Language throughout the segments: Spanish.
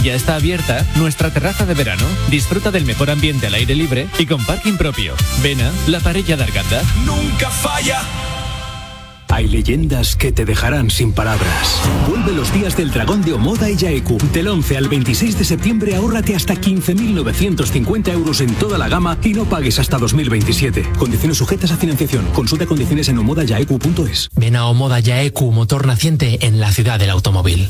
Ya está abierta nuestra terraza de verano. Disfruta del mejor ambiente al aire libre y con parking propio. Vena, la parella d'Arganda. Nunca falla. Hay leyendas que te dejarán sin palabras. Vuelve los días del dragón de Omoda y Yaeku. Del 11 al 26 de septiembre ahórrate hasta 15.950 euros en toda la gama y no pagues hasta 2027. Condiciones sujetas a financiación. Consulta condiciones en omodayaeku.es. Ven a Omoda Yaeku, motor naciente en la ciudad del automóvil.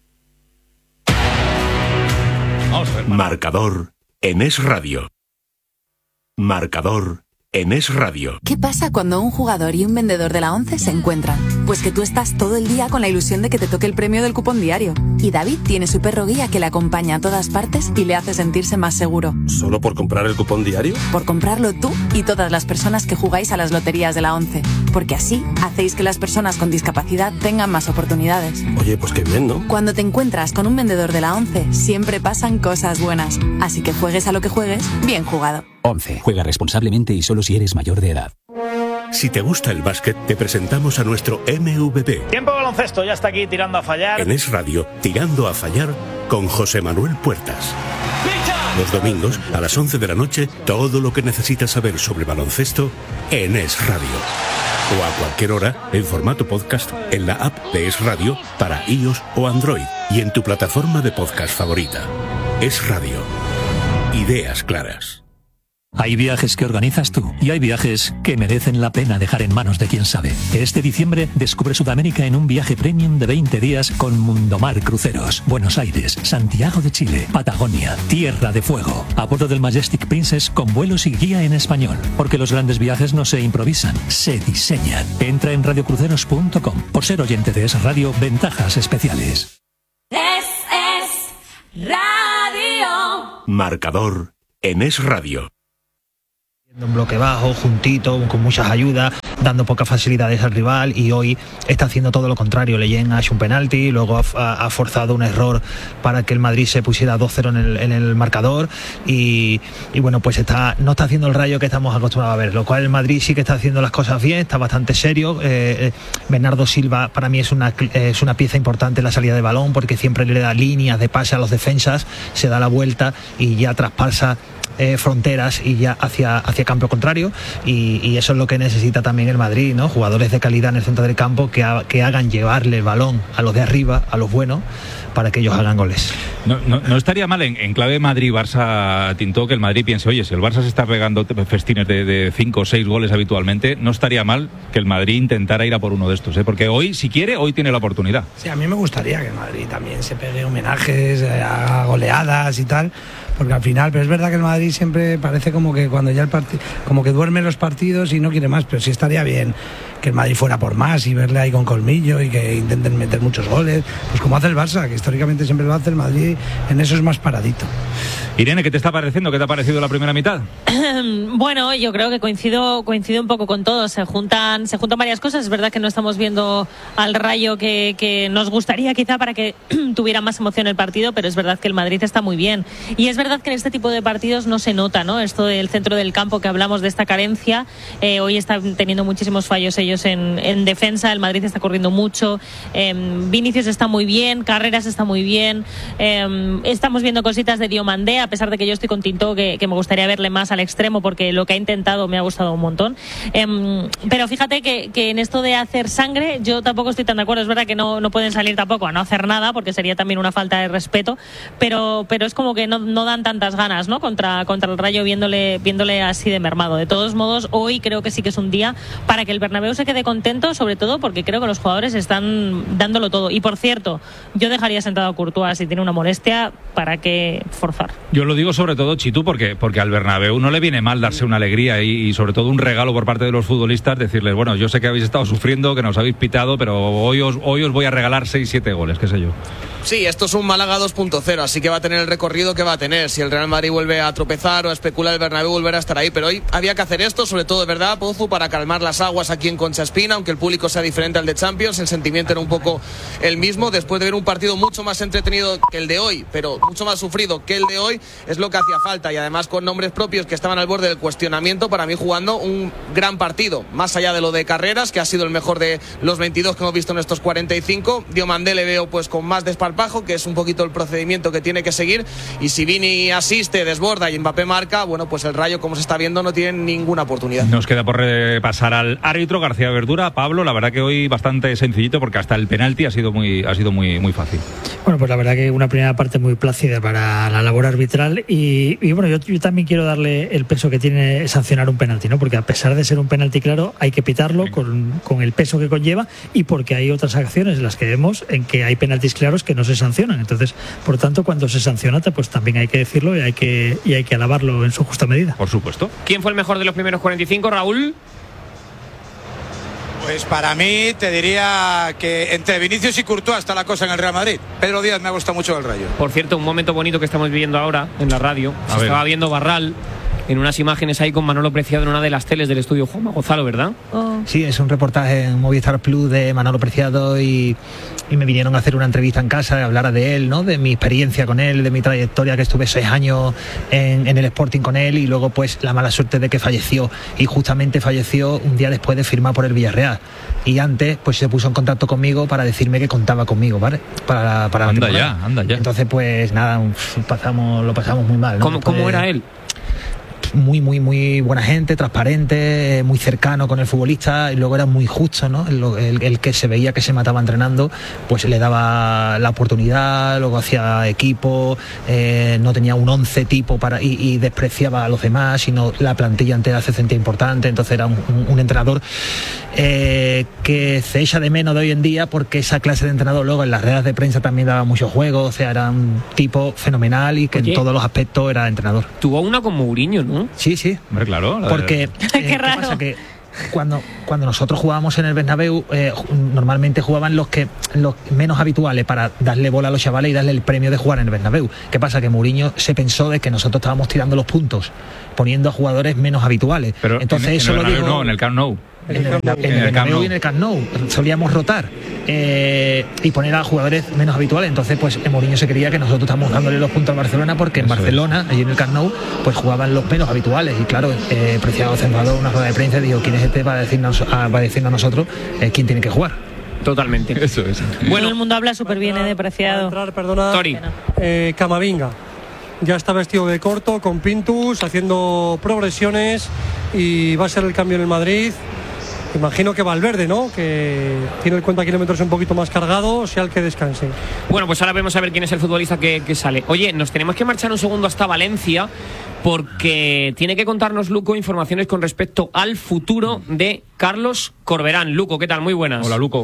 Marcador en Es Radio. Marcador en Es Radio. ¿Qué pasa cuando un jugador y un vendedor de la ONCE se encuentran? Pues que tú estás todo el día con la ilusión de que te toque el premio del cupón diario. Y David tiene su perro guía que le acompaña a todas partes y le hace sentirse más seguro. ¿Solo por comprar el cupón diario? Por comprarlo tú y todas las personas que jugáis a las loterías de la ONCE. Porque así hacéis que las personas con discapacidad tengan más oportunidades. Oye, pues qué bien, ¿no? Cuando te encuentras con un vendedor de la ONCE, siempre pasan cosas buenas. Así que juegues a lo que juegues, bien jugado. 11. Juega responsablemente y solo si eres mayor de edad. Si te gusta el básquet, te presentamos a nuestro MVP. Tiempo baloncesto, ya está aquí tirando a fallar. En Es Radio, Tirando a Fallar, con José Manuel Puertas. Los domingos, a las 11 de la noche, todo lo que necesitas saber sobre baloncesto en Es Radio. O a cualquier hora, en formato podcast, en la app de Es Radio, para iOS o Android, y en tu plataforma de podcast favorita. Es Radio. Ideas claras. Hay viajes que organizas tú y hay viajes que merecen la pena dejar en manos de quien sabe. Este diciembre descubre Sudamérica en un viaje premium de 20 días con Mundomar Cruceros. Buenos Aires, Santiago de Chile, Patagonia, Tierra de Fuego. A bordo del Majestic Princess con vuelos y guía en español. Porque los grandes viajes no se improvisan, se diseñan. Entra en radiocruceros.com. Por ser oyente de Es Radio, ventajas especiales. Es Radio. Marcador en Es Radio. Un bloque bajo, juntito, con muchas ayudas, dando pocas facilidades al rival, y hoy está haciendo todo lo contrario. Leyen ha hecho un penalti, luego ha forzado un error para que el Madrid se pusiera 2-0 en el marcador y bueno, pues no está haciendo el Rayo que estamos acostumbrados a ver, lo cual el Madrid sí que está haciendo las cosas bien, está bastante serio. Bernardo Silva para mí es una pieza importante en la salida de balón, porque siempre le da líneas de pase a los defensas, se da la vuelta y ya traspasa fronteras y ya hacia campo contrario, y eso es lo que necesita también el Madrid, ¿no? Jugadores de calidad en el centro del campo que hagan llevarle el balón a los de arriba, a los buenos, para que ellos hagan goles. No estaría mal en clave Madrid-Barça, Tintó, que el Madrid piense, oye, si el Barça se está pegando festines de 5 o 6 goles habitualmente, no estaría mal que el Madrid intentara ir a por uno de estos, porque hoy, si quiere, hoy tiene la oportunidad. Sí, a mí me gustaría que el Madrid también se pegue homenajes a goleadas y tal, porque al final, pero es verdad que el Madrid siempre parece como que cuando ya el partido, como que duerme los partidos y no quiere más, pero sí estaría bien que el Madrid fuera por más y verle ahí con colmillo y que intenten meter muchos goles, pues como hace el Barça, que históricamente siempre lo hace. El Madrid en eso es más paradito. Irene, ¿qué te está pareciendo? ¿Qué te ha parecido la primera mitad? Bueno, yo creo que coincido un poco con todo. Se juntan varias cosas. Es verdad que no estamos viendo al Rayo que nos gustaría, quizá, para que tuviera más emoción el partido, pero es verdad que el Madrid está muy bien. Y es verdad que en este tipo de partidos no se nota, ¿no? Esto del centro del campo, que hablamos de esta carencia. Hoy están teniendo muchísimos fallos ellos en defensa. El Madrid está corriendo mucho. Vinicius está muy bien. Carreras está muy bien. Estamos viendo cositas de Diomandé, a pesar de que yo estoy con Tintó, que me gustaría verle más al extremo, porque lo que ha intentado me ha gustado un montón. Pero fíjate que en esto de hacer sangre yo tampoco estoy tan de acuerdo. Es verdad que no pueden salir tampoco a no hacer nada, porque sería también una falta de respeto, pero es como que no dan tantas ganas, ¿no? Contra el Rayo, viéndole así de mermado. De todos modos, hoy creo que sí que es un día para que el Bernabéu se quede contento, sobre todo porque creo que los jugadores están dándolo todo. Y por cierto, yo dejaría sentado a Courtois si tiene una molestia. ¿Para qué forzar? Yo lo digo sobre todo, Chitu, porque al Bernabéu no le viene mal darse una alegría y sobre todo un regalo por parte de los futbolistas, decirles, bueno, yo sé que habéis estado sufriendo, que nos habéis pitado, pero hoy os voy a regalar 6-7 goles, qué sé yo. Sí, esto es un Málaga 2.0, así que va a tener el recorrido que va a tener. ver, si el Real Madrid vuelve a tropezar o a especular, el Bernabéu volverá a estar ahí, pero hoy había que hacer esto, sobre todo, de verdad, Pozu, para calmar las aguas aquí en Concha Espina, aunque el público sea diferente al de Champions, el sentimiento era un poco el mismo, después de ver un partido mucho más entretenido que el de hoy, pero mucho más sufrido que el de hoy, es lo que hacía falta, y además con nombres propios que estaban al borde del cuestionamiento, para mí jugando un gran partido, más allá de lo de Carreras, que ha sido el mejor de los 22 que hemos visto en estos 45, Diomandé le veo pues con más desparpajo, que es un poquito el procedimiento que tiene que seguir, y si Vini asiste, desborda y Mbappé marca, bueno, pues el Rayo, como se está viendo, no tiene ninguna oportunidad. Nos queda por repasar al árbitro García Verdura. Pablo, la verdad que hoy bastante sencillito, porque hasta el penalti ha sido muy fácil. Bueno, pues la verdad que una primera parte muy plácida para la labor arbitral y bueno, yo también quiero darle el peso que tiene sancionar un penalti, ¿no? Porque a pesar de ser un penalti claro, hay que pitarlo con el peso que conlleva, y porque hay otras acciones en las que vemos en que hay penaltis claros que no se sancionan. Entonces, por tanto, cuando se sanciona, pues también hay que decirlo y hay que alabarlo en su justa medida. Por supuesto. ¿Quién fue el mejor de los primeros 45, Raúl? Pues para mí te diría que entre Vinicius y Courtois está la cosa en el Real Madrid. Pedro Díaz me ha gustado mucho el Rayo. Por cierto, un momento bonito que estamos viviendo ahora en la radio. Se estaba viendo Barral en unas imágenes ahí con Manolo Preciado en una de las teles del estudio Juanma Gonzalo, ¿verdad? Sí, es un reportaje en Movistar Plus de Manolo Preciado y me vinieron a hacer una entrevista en casa, de hablar de él, ¿no? De mi experiencia con él, de mi trayectoria, que estuve 6 años en el Sporting con él, y luego pues la mala suerte de que falleció, y justamente falleció un día después de firmar por el Villarreal, y antes pues se puso en contacto conmigo para decirme que contaba conmigo, ¿vale? Para anda ya. Entonces pues nada, lo pasamos muy mal, ¿no? ¿Cómo era él? Muy buena gente, transparente, muy cercano con el futbolista, y luego era muy justo, ¿no? El que se veía que se mataba entrenando, pues le daba la oportunidad, luego hacía equipo, no tenía un 11 tipo y despreciaba a los demás, sino la plantilla entera se sentía importante. Entonces era un entrenador que se echa de menos de hoy en día, porque esa clase de entrenador luego en las ruedas de prensa también daba mucho juego, o sea, era un tipo fenomenal y que en todos los aspectos era entrenador. Tuvo una con Mourinho, ¿no? Sí. Hombre, claro. Porque qué raro. ¿qué pasa? Que cuando nosotros jugábamos en el Bernabéu, normalmente jugaban los menos habituales, para darle bola a los chavales y darle el premio de jugar en el Bernabéu. ¿Qué pasa? Que Mourinho se pensó de que nosotros estábamos tirando los puntos, poniendo a jugadores menos habituales. Pero entonces en el Bernabéu no, en el Camp Nou. En el Bernabéu y en el Camp Nou solíamos rotar y poner a jugadores menos habituales. Entonces pues Mourinho se creía que nosotros estábamos dándole los puntos al Barcelona, porque en Barcelona, allí en el Camp Nou, pues jugaban los menos habituales. Y claro, Preciado se enfadó en una rueda de prensa y dijo: ¿quién es este para decirnos a nosotros quién tiene que jugar? Totalmente. Eso es. Bueno, el mundo habla súper bien de Preciado. Tori. Camavinga ya está vestido de corto, con Pintus, haciendo progresiones, y va a ser el cambio en el Madrid. Imagino que Valverde, ¿no? Que tiene el cuenta kilómetros un poquito más cargado, sea el que descanse. Bueno, pues ahora vamos a ver quién es el futbolista que sale. Oye, nos tenemos que marchar un segundo hasta Valencia, porque tiene que contarnos Luco informaciones con respecto al futuro de Carlos Corberán. Luco, ¿qué tal? Muy buenas. Hola, Luco.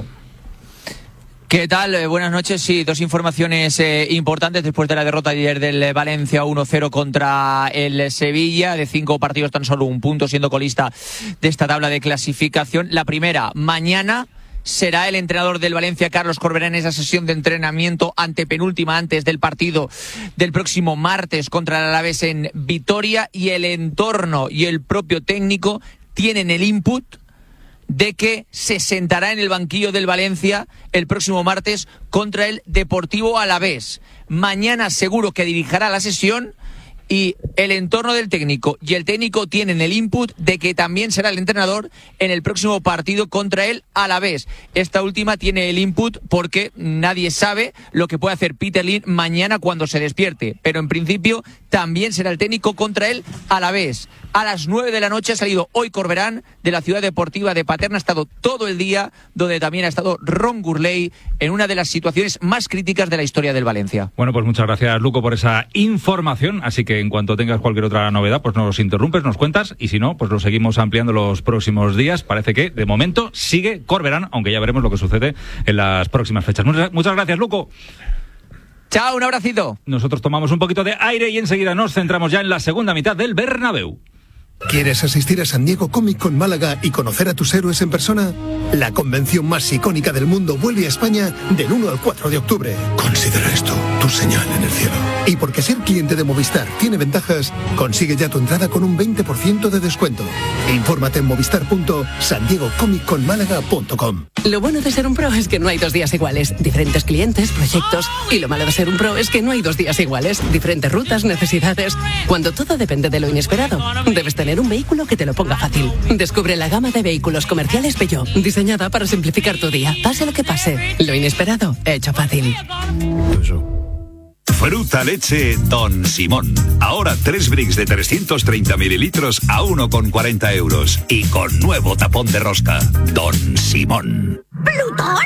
¿Qué tal? Buenas noches. Sí, dos informaciones importantes después de la derrota ayer del Valencia 1-0 contra el Sevilla. De 5 partidos, tan solo un punto, siendo colista de esta tabla de clasificación. La primera, mañana será el entrenador del Valencia, Carlos Corberán, en esa sesión de entrenamiento antepenúltima antes del partido del próximo martes contra el Alavés en Vitoria, y el entorno y el propio técnico tienen el input de que se sentará en el banquillo del Valencia el próximo martes contra el Deportivo Alavés. Mañana seguro que dirigirá la sesión, y el entorno del técnico y el técnico tienen el input de que también será el entrenador en el próximo partido contra el Alavés. Esta última tiene el input porque nadie sabe lo que puede hacer Peter Lim mañana cuando se despierte, pero en principio también será el técnico contra el Alavés. A las 9 de la noche ha salido hoy Corberán de la ciudad deportiva de Paterna, ha estado todo el día, donde también ha estado Ron Gurley, en una de las situaciones más críticas de la historia del Valencia. Bueno, pues muchas gracias, Luco, por esa información, así que en cuanto tengas cualquier otra novedad, pues nos interrumpes, nos cuentas, y si no, pues lo seguimos ampliando los próximos días. Parece que de momento sigue Corberán, aunque ya veremos lo que sucede en las próximas fechas. Muchas gracias, Luco. Chao, un abracito. Nosotros tomamos un poquito de aire y enseguida nos centramos ya en la segunda mitad del Bernabéu. ¿Quieres asistir a San Diego Comic Con Málaga y conocer a tus héroes en persona? La convención más icónica del mundo vuelve a España del 1 al 4 de octubre. Considera esto tu señal en el cielo. Y porque ser cliente de Movistar tiene ventajas, consigue ya tu entrada con un 20% de descuento. Infórmate en movistar.sandiegocomicconmálaga.com. Lo bueno de ser un pro es que no hay 2 días iguales. Diferentes clientes, proyectos. Y lo malo de ser un pro es que no hay 2 días iguales. Diferentes rutas, necesidades. Cuando todo depende de lo inesperado, debes tener un vehículo que te lo ponga fácil. Descubre la gama de vehículos comerciales Peugeot, diseñada para simplificar tu día. Pase lo que pase, lo inesperado, hecho fácil. Fruta leche Don Simón. Ahora 3 bricks de 330 mililitros a 1,40 euros. Y con nuevo tapón de rosca. Don Simón. ¿Plutón?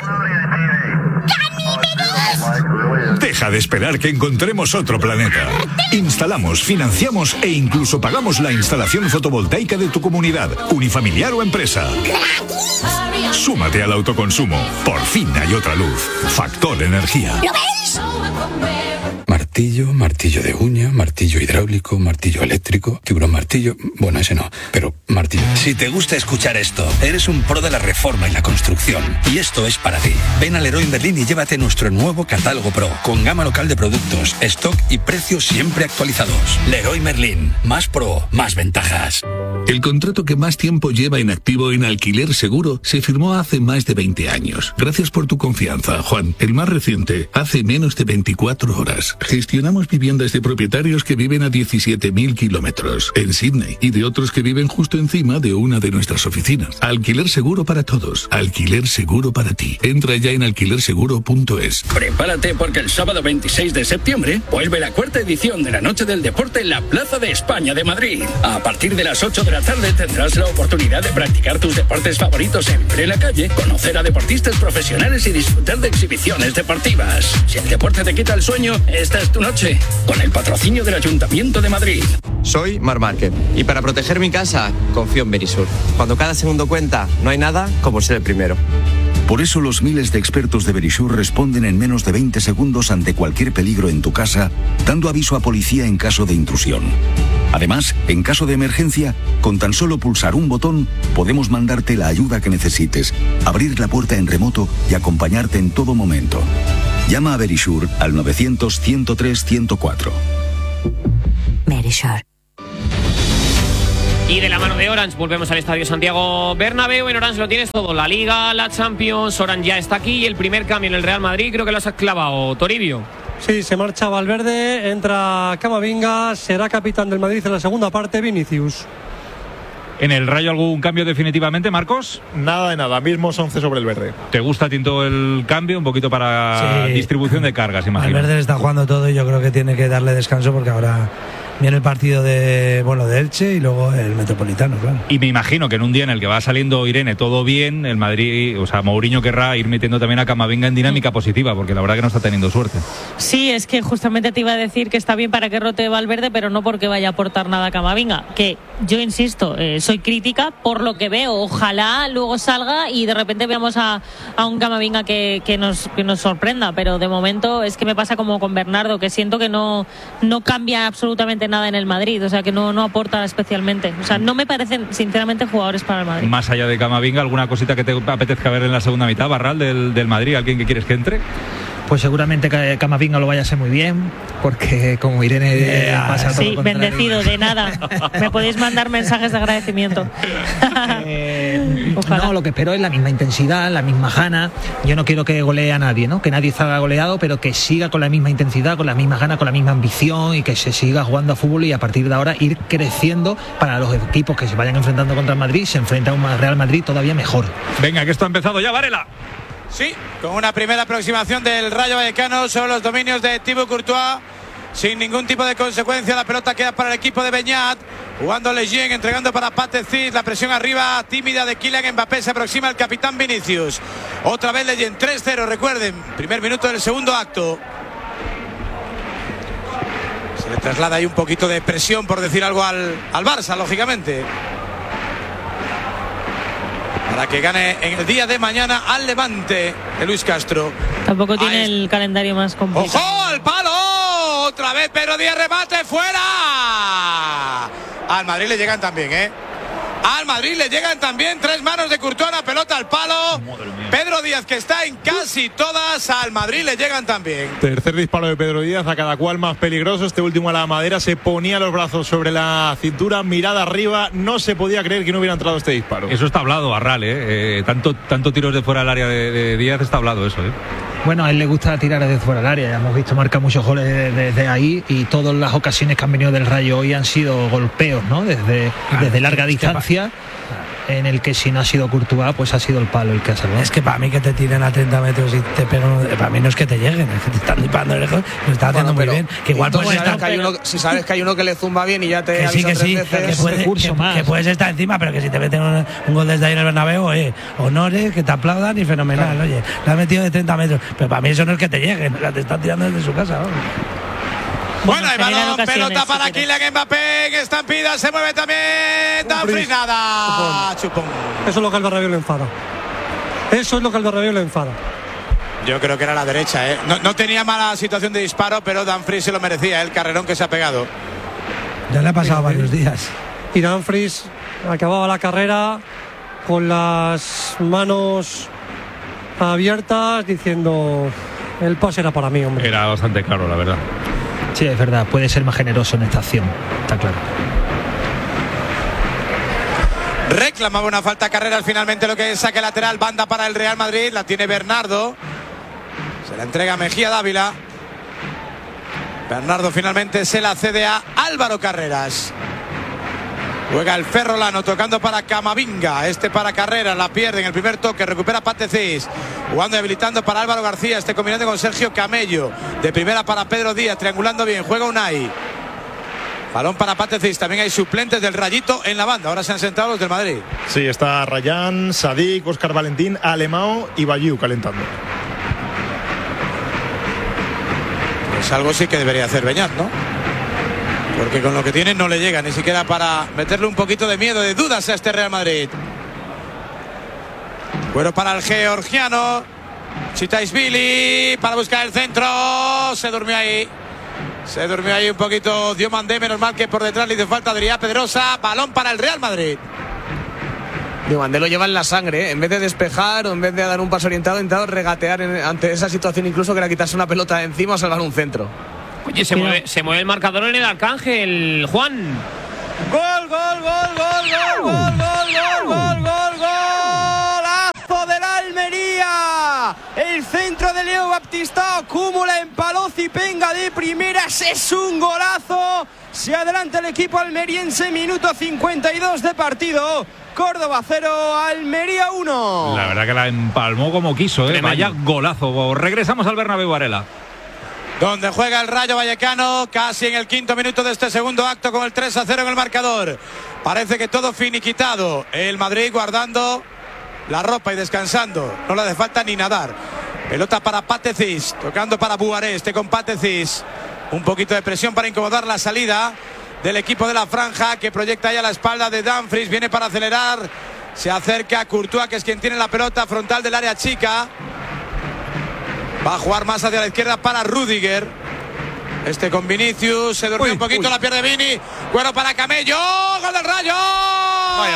¿Ganímedes? Deja de esperar que encontremos otro planeta. Instalamos, financiamos e incluso pagamos la instalación fotovoltaica de tu comunidad, unifamiliar o empresa. Súmate al autoconsumo. Por fin hay otra luz. Factor Energía. ¿Lo veis? Martillo, martillo de uña, martillo hidráulico, martillo eléctrico, tiburón martillo... Bueno, ese no, pero martillo. Si te gusta escuchar esto, eres un pro de la reforma y la construcción. Y esto es para ti. Ven a Leroy Merlin y llévate nuestro nuevo catálogo Pro, con gama local de productos, stock y precios siempre actualizados. Leroy Merlin. Más pro, más ventajas. El contrato que más tiempo lleva en activo en Alquiler Seguro se firmó hace más de 20 años. Gracias por tu confianza, Juan. El más reciente, hace menos de 24 horas. Gestionamos viviendas de propietarios que viven a 17.000 kilómetros en Sydney y de otros que viven justo encima de una de nuestras oficinas. Alquiler Seguro para todos. Alquiler Seguro para ti. Entra ya en alquilerseguro.es. Prepárate porque el sábado 26 de septiembre vuelve la 4ª edición de la Noche del Deporte en la Plaza de España de Madrid. A partir de las 8 de la tarde tendrás la oportunidad de practicar tus deportes favoritos en plena calle, conocer a deportistas profesionales y disfrutar de exhibiciones deportivas. Si el deporte te quita el sueño, esta es tu noche, con el patrocinio del Ayuntamiento de Madrid. Soy Mar Márquez y para proteger mi casa confío en Verisur. Cuando cada segundo cuenta, no hay nada como ser el primero. Por eso los miles de expertos de Verisur responden en menos de 20 segundos ante cualquier peligro en tu casa, dando aviso a policía en caso de intrusión. Además, en caso de emergencia, con tan solo pulsar un botón, podemos mandarte la ayuda que necesites, abrir la puerta en remoto y acompañarte en todo momento. Llama a Verisur al 900-103-104. Verisur. Y de la mano de Orange volvemos al Estadio Santiago Bernabéu. En Orange lo tienes todo, la Liga, la Champions. Orange ya está aquí y el primer cambio en el Real Madrid creo que lo has clavado, Toribio. Sí, se marcha Valverde, entra Camavinga, será capitán del Madrid en la segunda parte, Vinicius. ¿En el Rayo algún cambio definitivamente, Marcos? Nada de nada, mismos 11 sobre el verde. ¿Te gusta, Tinto, el cambio? Un poquito para distribución de cargas, imagino. El verde está jugando todo y yo creo que tiene que darle descanso porque ahora viene el partido de Elche y luego el Metropolitano, claro. Y me imagino que en un día en el que va saliendo Irene todo bien, el Madrid, o sea, Mourinho querrá ir metiendo también a Camavinga en dinámica positiva, porque la verdad que no está teniendo suerte. Sí, es que justamente te iba a decir que está bien para que rote Valverde, pero no porque vaya a aportar nada a Camavinga, que yo insisto, soy crítica por lo que veo, ojalá luego salga y de repente veamos a un Camavinga que nos sorprenda, pero de momento es que me pasa como con Bernardo, que siento que no cambia absolutamente nada en el Madrid, o sea que no aporta especialmente, o sea, no me parecen sinceramente jugadores para el Madrid. Más allá de Camavinga, ¿alguna cosita que te apetezca ver en la segunda mitad, Barral, del Madrid? ¿Alguien que quieres que entre? Pues seguramente Camavinga lo vaya a hacer muy bien, porque como Irene pasa todo sí, bendecido, de nada. Me podéis mandar mensajes de agradecimiento. No, lo que espero es la misma intensidad, la misma gana. Yo no quiero que golee a nadie, ¿no? Que nadie salga goleado, pero que siga con la misma intensidad, con la misma gana, con la misma ambición y que se siga jugando a fútbol y a partir de ahora ir creciendo para los equipos que se vayan enfrentando contra el Madrid, se enfrenta a un Real Madrid todavía mejor. Venga, que esto ha empezado ya, Varela. Sí, con una primera aproximación del Rayo Vallecano sobre los dominios de Thibaut Courtois, sin ningún tipo de consecuencia. La pelota queda para el equipo de Beñat, jugando Lejeune, entregando para Patecic, la presión arriba tímida de Kylian Mbappé, se aproxima el capitán Vinicius, otra vez Lejeune, 3-0, recuerden, primer minuto del segundo acto. Se le traslada ahí un poquito de presión, por decir algo, al Barça, lógicamente, para que gane en el día de mañana al Levante de Luis Castro. Tampoco tiene el calendario más complicado. ¡Ojo! ¡El palo! Otra vez Pedro Díaz, remate fuera. Al Madrid le llegan también, ¿eh? Al Madrid le llegan también 3 manos de Courtois, la pelota al palo. Pedro Díaz, que está en casi todas, al Madrid le llegan también. Tercer disparo de Pedro Díaz, a cada cual más peligroso. Este último a la madera, se ponía los brazos sobre la cintura, mirada arriba. No se podía creer que no hubiera entrado este disparo. Eso está hablado, Arral, tanto tiros de fuera del área de Díaz, está hablado eso, Bueno, a él le gusta tirar desde fuera del área. Ya hemos visto marca muchos goles desde ahí, y todas las ocasiones que han venido del Rayo hoy han sido golpeos, ¿no? Desde larga distancia, en el que si no ha sido Courtois, pues ha sido el palo el que ha salvado. Es que para mí que te tiren a 30 metros y te pegan, para mí no es que te lleguen, es que te están disparando lejos, lo está haciendo muy bien. Que igual puedes estar, si sabes que hay uno que le zumba bien y ya te que sí, que puedes estar encima, pero que si te meten un gol desde ahí en el Bernabéu, honores, que te aplaudan y fenomenal, claro. Oye, le has metido de 30 metros, pero para mí eso no es que te lleguen, te están tirando desde su casa, ¿no? Bueno, el balón, pelota para Kylian Mbappé, que estampida, se mueve también Dumfries, nada, chupón. Eso es lo que al Bernabéu le enfada. Eso es lo que al Bernabéu le enfada. Yo creo que era la derecha, ¿eh? No tenía mala situación de disparo, pero Dumfries se lo merecía, el carrerón que se ha pegado. Ya le ha pasado varios días. Y Dumfries acababa la carrera con las manos abiertas, diciendo: el pase era para mí, hombre. Era bastante claro, la verdad. Sí, es verdad, puede ser más generoso en esta acción, está claro. Reclamaba una falta carrera, finalmente lo que es saque lateral, banda para el Real Madrid, la tiene Bernardo, se la entrega Mejía Dávila. Bernardo finalmente se la cede a Álvaro Carreras. Juega el Ferrolano tocando para Camavinga, para Carreras, la pierde en el primer toque, recupera Patecís, jugando y habilitando para Álvaro García, combinando con Sergio Camello, de primera para Pedro Díaz, triangulando bien, juega Unai. Balón para Patecís, también hay suplentes del Rayito en la banda, ahora se han sentado los del Madrid. Sí, está Rayán, Sadik, Óscar Valentín, Alemão y Bayou calentando. Pues algo sí que debería hacer Beñat, ¿no? Porque con lo que tiene no le llega ni siquiera para meterle un poquito de miedo, de dudas a este Real Madrid. Bueno, para el georgiano Chitaishvili, para buscar el centro. Se durmió ahí un poquito Diomandé, menos mal que por detrás le hizo falta Adrià Pedrosa. Balón para el Real Madrid. Diomandé lo lleva en la sangre, En vez de despejar o en vez de dar un paso orientado, ha intentado regatear ante esa situación, incluso que era quitarse una pelota de encima o salvar un centro. Oye, se mueve el marcador en el Arcángel, Juan. Gol, golazo del Almería. El centro de Leo Baptista acumula en Zipenga de primeras, es un golazo. Se adelanta el equipo almeriense, minuto 52 de partido. Córdoba 0, Almería 1. La verdad que la empalmó como quiso, Vaya golazo. Regresamos al Bernabéu, Varela. Donde juega el Rayo Vallecano, casi en el 5º minuto de este segundo acto, con el 3-0 en el marcador. Parece que todo finiquitado. El Madrid guardando la ropa y descansando. No le hace falta ni nadar. Pelota para Patecís, tocando para Buaré, con Patecís. Un poquito de presión para incomodar la salida del equipo de la franja, que proyecta ya la espalda de Dumfries. Viene para acelerar. Se acerca a Courtois, que es quien tiene la pelota frontal del área chica. Va a jugar más hacia la izquierda para Rüdiger. Con Vinicius. Se durmió un poquito, la pierde Vini. Bueno para Camello. ¡Gol del Rayo! Vaya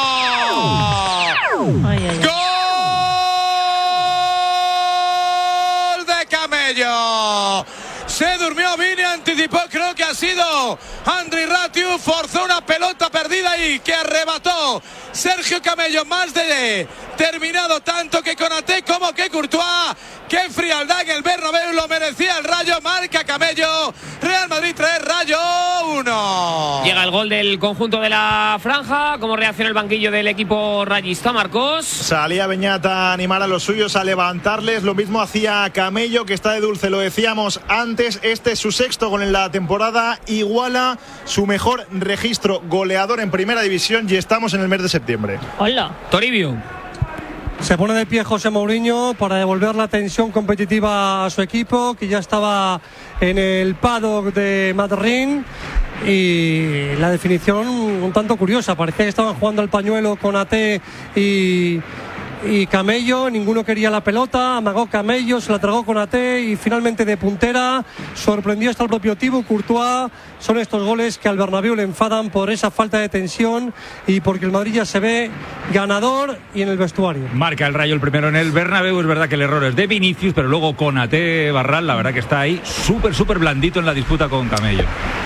¡Gol de Camello! Se durmió Vini, anticipó, creo que ha sido Andri Ratiu, forzó una pelota perdida y que arrebató Sergio Camello, más de terminado, tanto que Konaté como que Courtois. Qué frialdad en el Bernabéu, lo merecía el Rayo, marca Camello. Real Madrid 3, Rayo 1. Llega el gol del conjunto de la franja. ¿Cómo reacciona el banquillo del equipo rayista, Marcos? Salía Beñat a animar a los suyos, a levantarles. Lo mismo hacía Camello, que está de dulce, lo decíamos antes. Este es su 6º gol en la temporada, iguala su mejor registro goleador en primera división, y estamos en el mes de septiembre. Hola. Toribio. Se pone de pie José Mourinho para devolver la tensión competitiva a su equipo, que ya estaba en el paddock de Madrid. Y la definición un tanto curiosa, parecía que estaban jugando al pañuelo con Konaté y y Camello, ninguno quería la pelota, amagó Camello, se la tragó Konaté y finalmente de puntera sorprendió hasta el propio Thibaut Courtois. Son estos goles que al Bernabéu le enfadan por esa falta de tensión y porque el Madrid ya se ve ganador y en el vestuario. Marca el Rayo el primero en el Bernabéu. Es verdad que el error es de Vinicius, pero luego Konaté, Barral, la verdad que está ahí súper blandito en la disputa con Camello.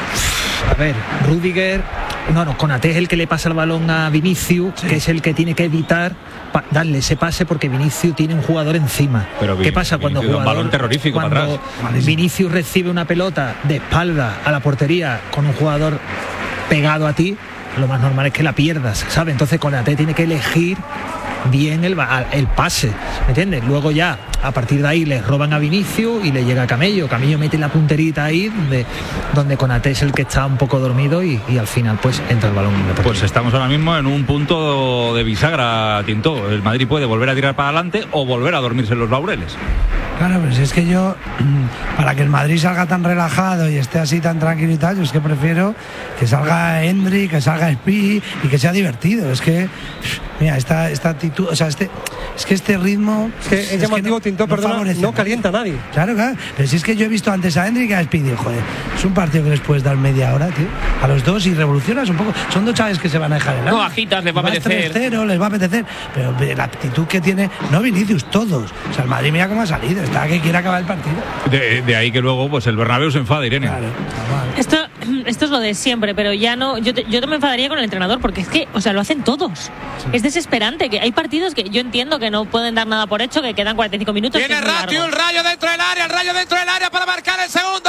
A ver, Rüdiger, Konaté es el que le pasa el balón a Vinicius, que es el que tiene que evitar darle ese pase porque Vinicius tiene un jugador encima. Pero ¿qué pasa cuando un balón terrorífico cuando para atrás? Vinicius recibe una pelota de espalda a la portería con un jugador pegado a ti? Lo más normal es que la pierdas, ¿sabes? Entonces Konaté tiene que elegir bien el pase, ¿me entiendes? Luego ya a partir de ahí le roban a Vinicius y le llega a Camello mete la punterita ahí donde Konaté es el que está un poco dormido y al final pues entra el balón. Pues estamos ahora mismo en un punto de bisagra, Tintó. El Madrid puede volver a tirar para adelante o volver a dormirse en los laureles. Claro, pues es que yo, para que el Madrid salga tan relajado y esté así tan tranquilo y tal, yo es que prefiero que salga Endrick, que salga Spi y que sea divertido. Es que, mira, esta actitud, o sea, es que este ritmo... Es llamativo, Tintó, perdona, no calienta a nadie. Claro, pero si es que yo he visto antes a Endrick y a Spi y digo, joder, es un partido que les puedes dar media hora, tío, a los dos y revolucionas un poco. Son dos chavales que se van a dejar el No, agitas, les va a apetecer. 3-0, les va a apetecer, pero la actitud que tiene, no Vinicius, todos. O sea, el Madrid mira cómo ha salido, está que quiere acabar el partido. De ahí que luego pues el Bernabéu se enfada, Irene. Claro. Esto es lo de siempre, pero ya no. Yo me enfadaría con el entrenador porque es que, o sea, lo hacen todos. Sí. Es desesperante, que hay partidos que yo entiendo que no pueden dar nada por hecho, que quedan 45 minutos. Tiene Ratiu, el Rayo dentro del área para marcar el segundo.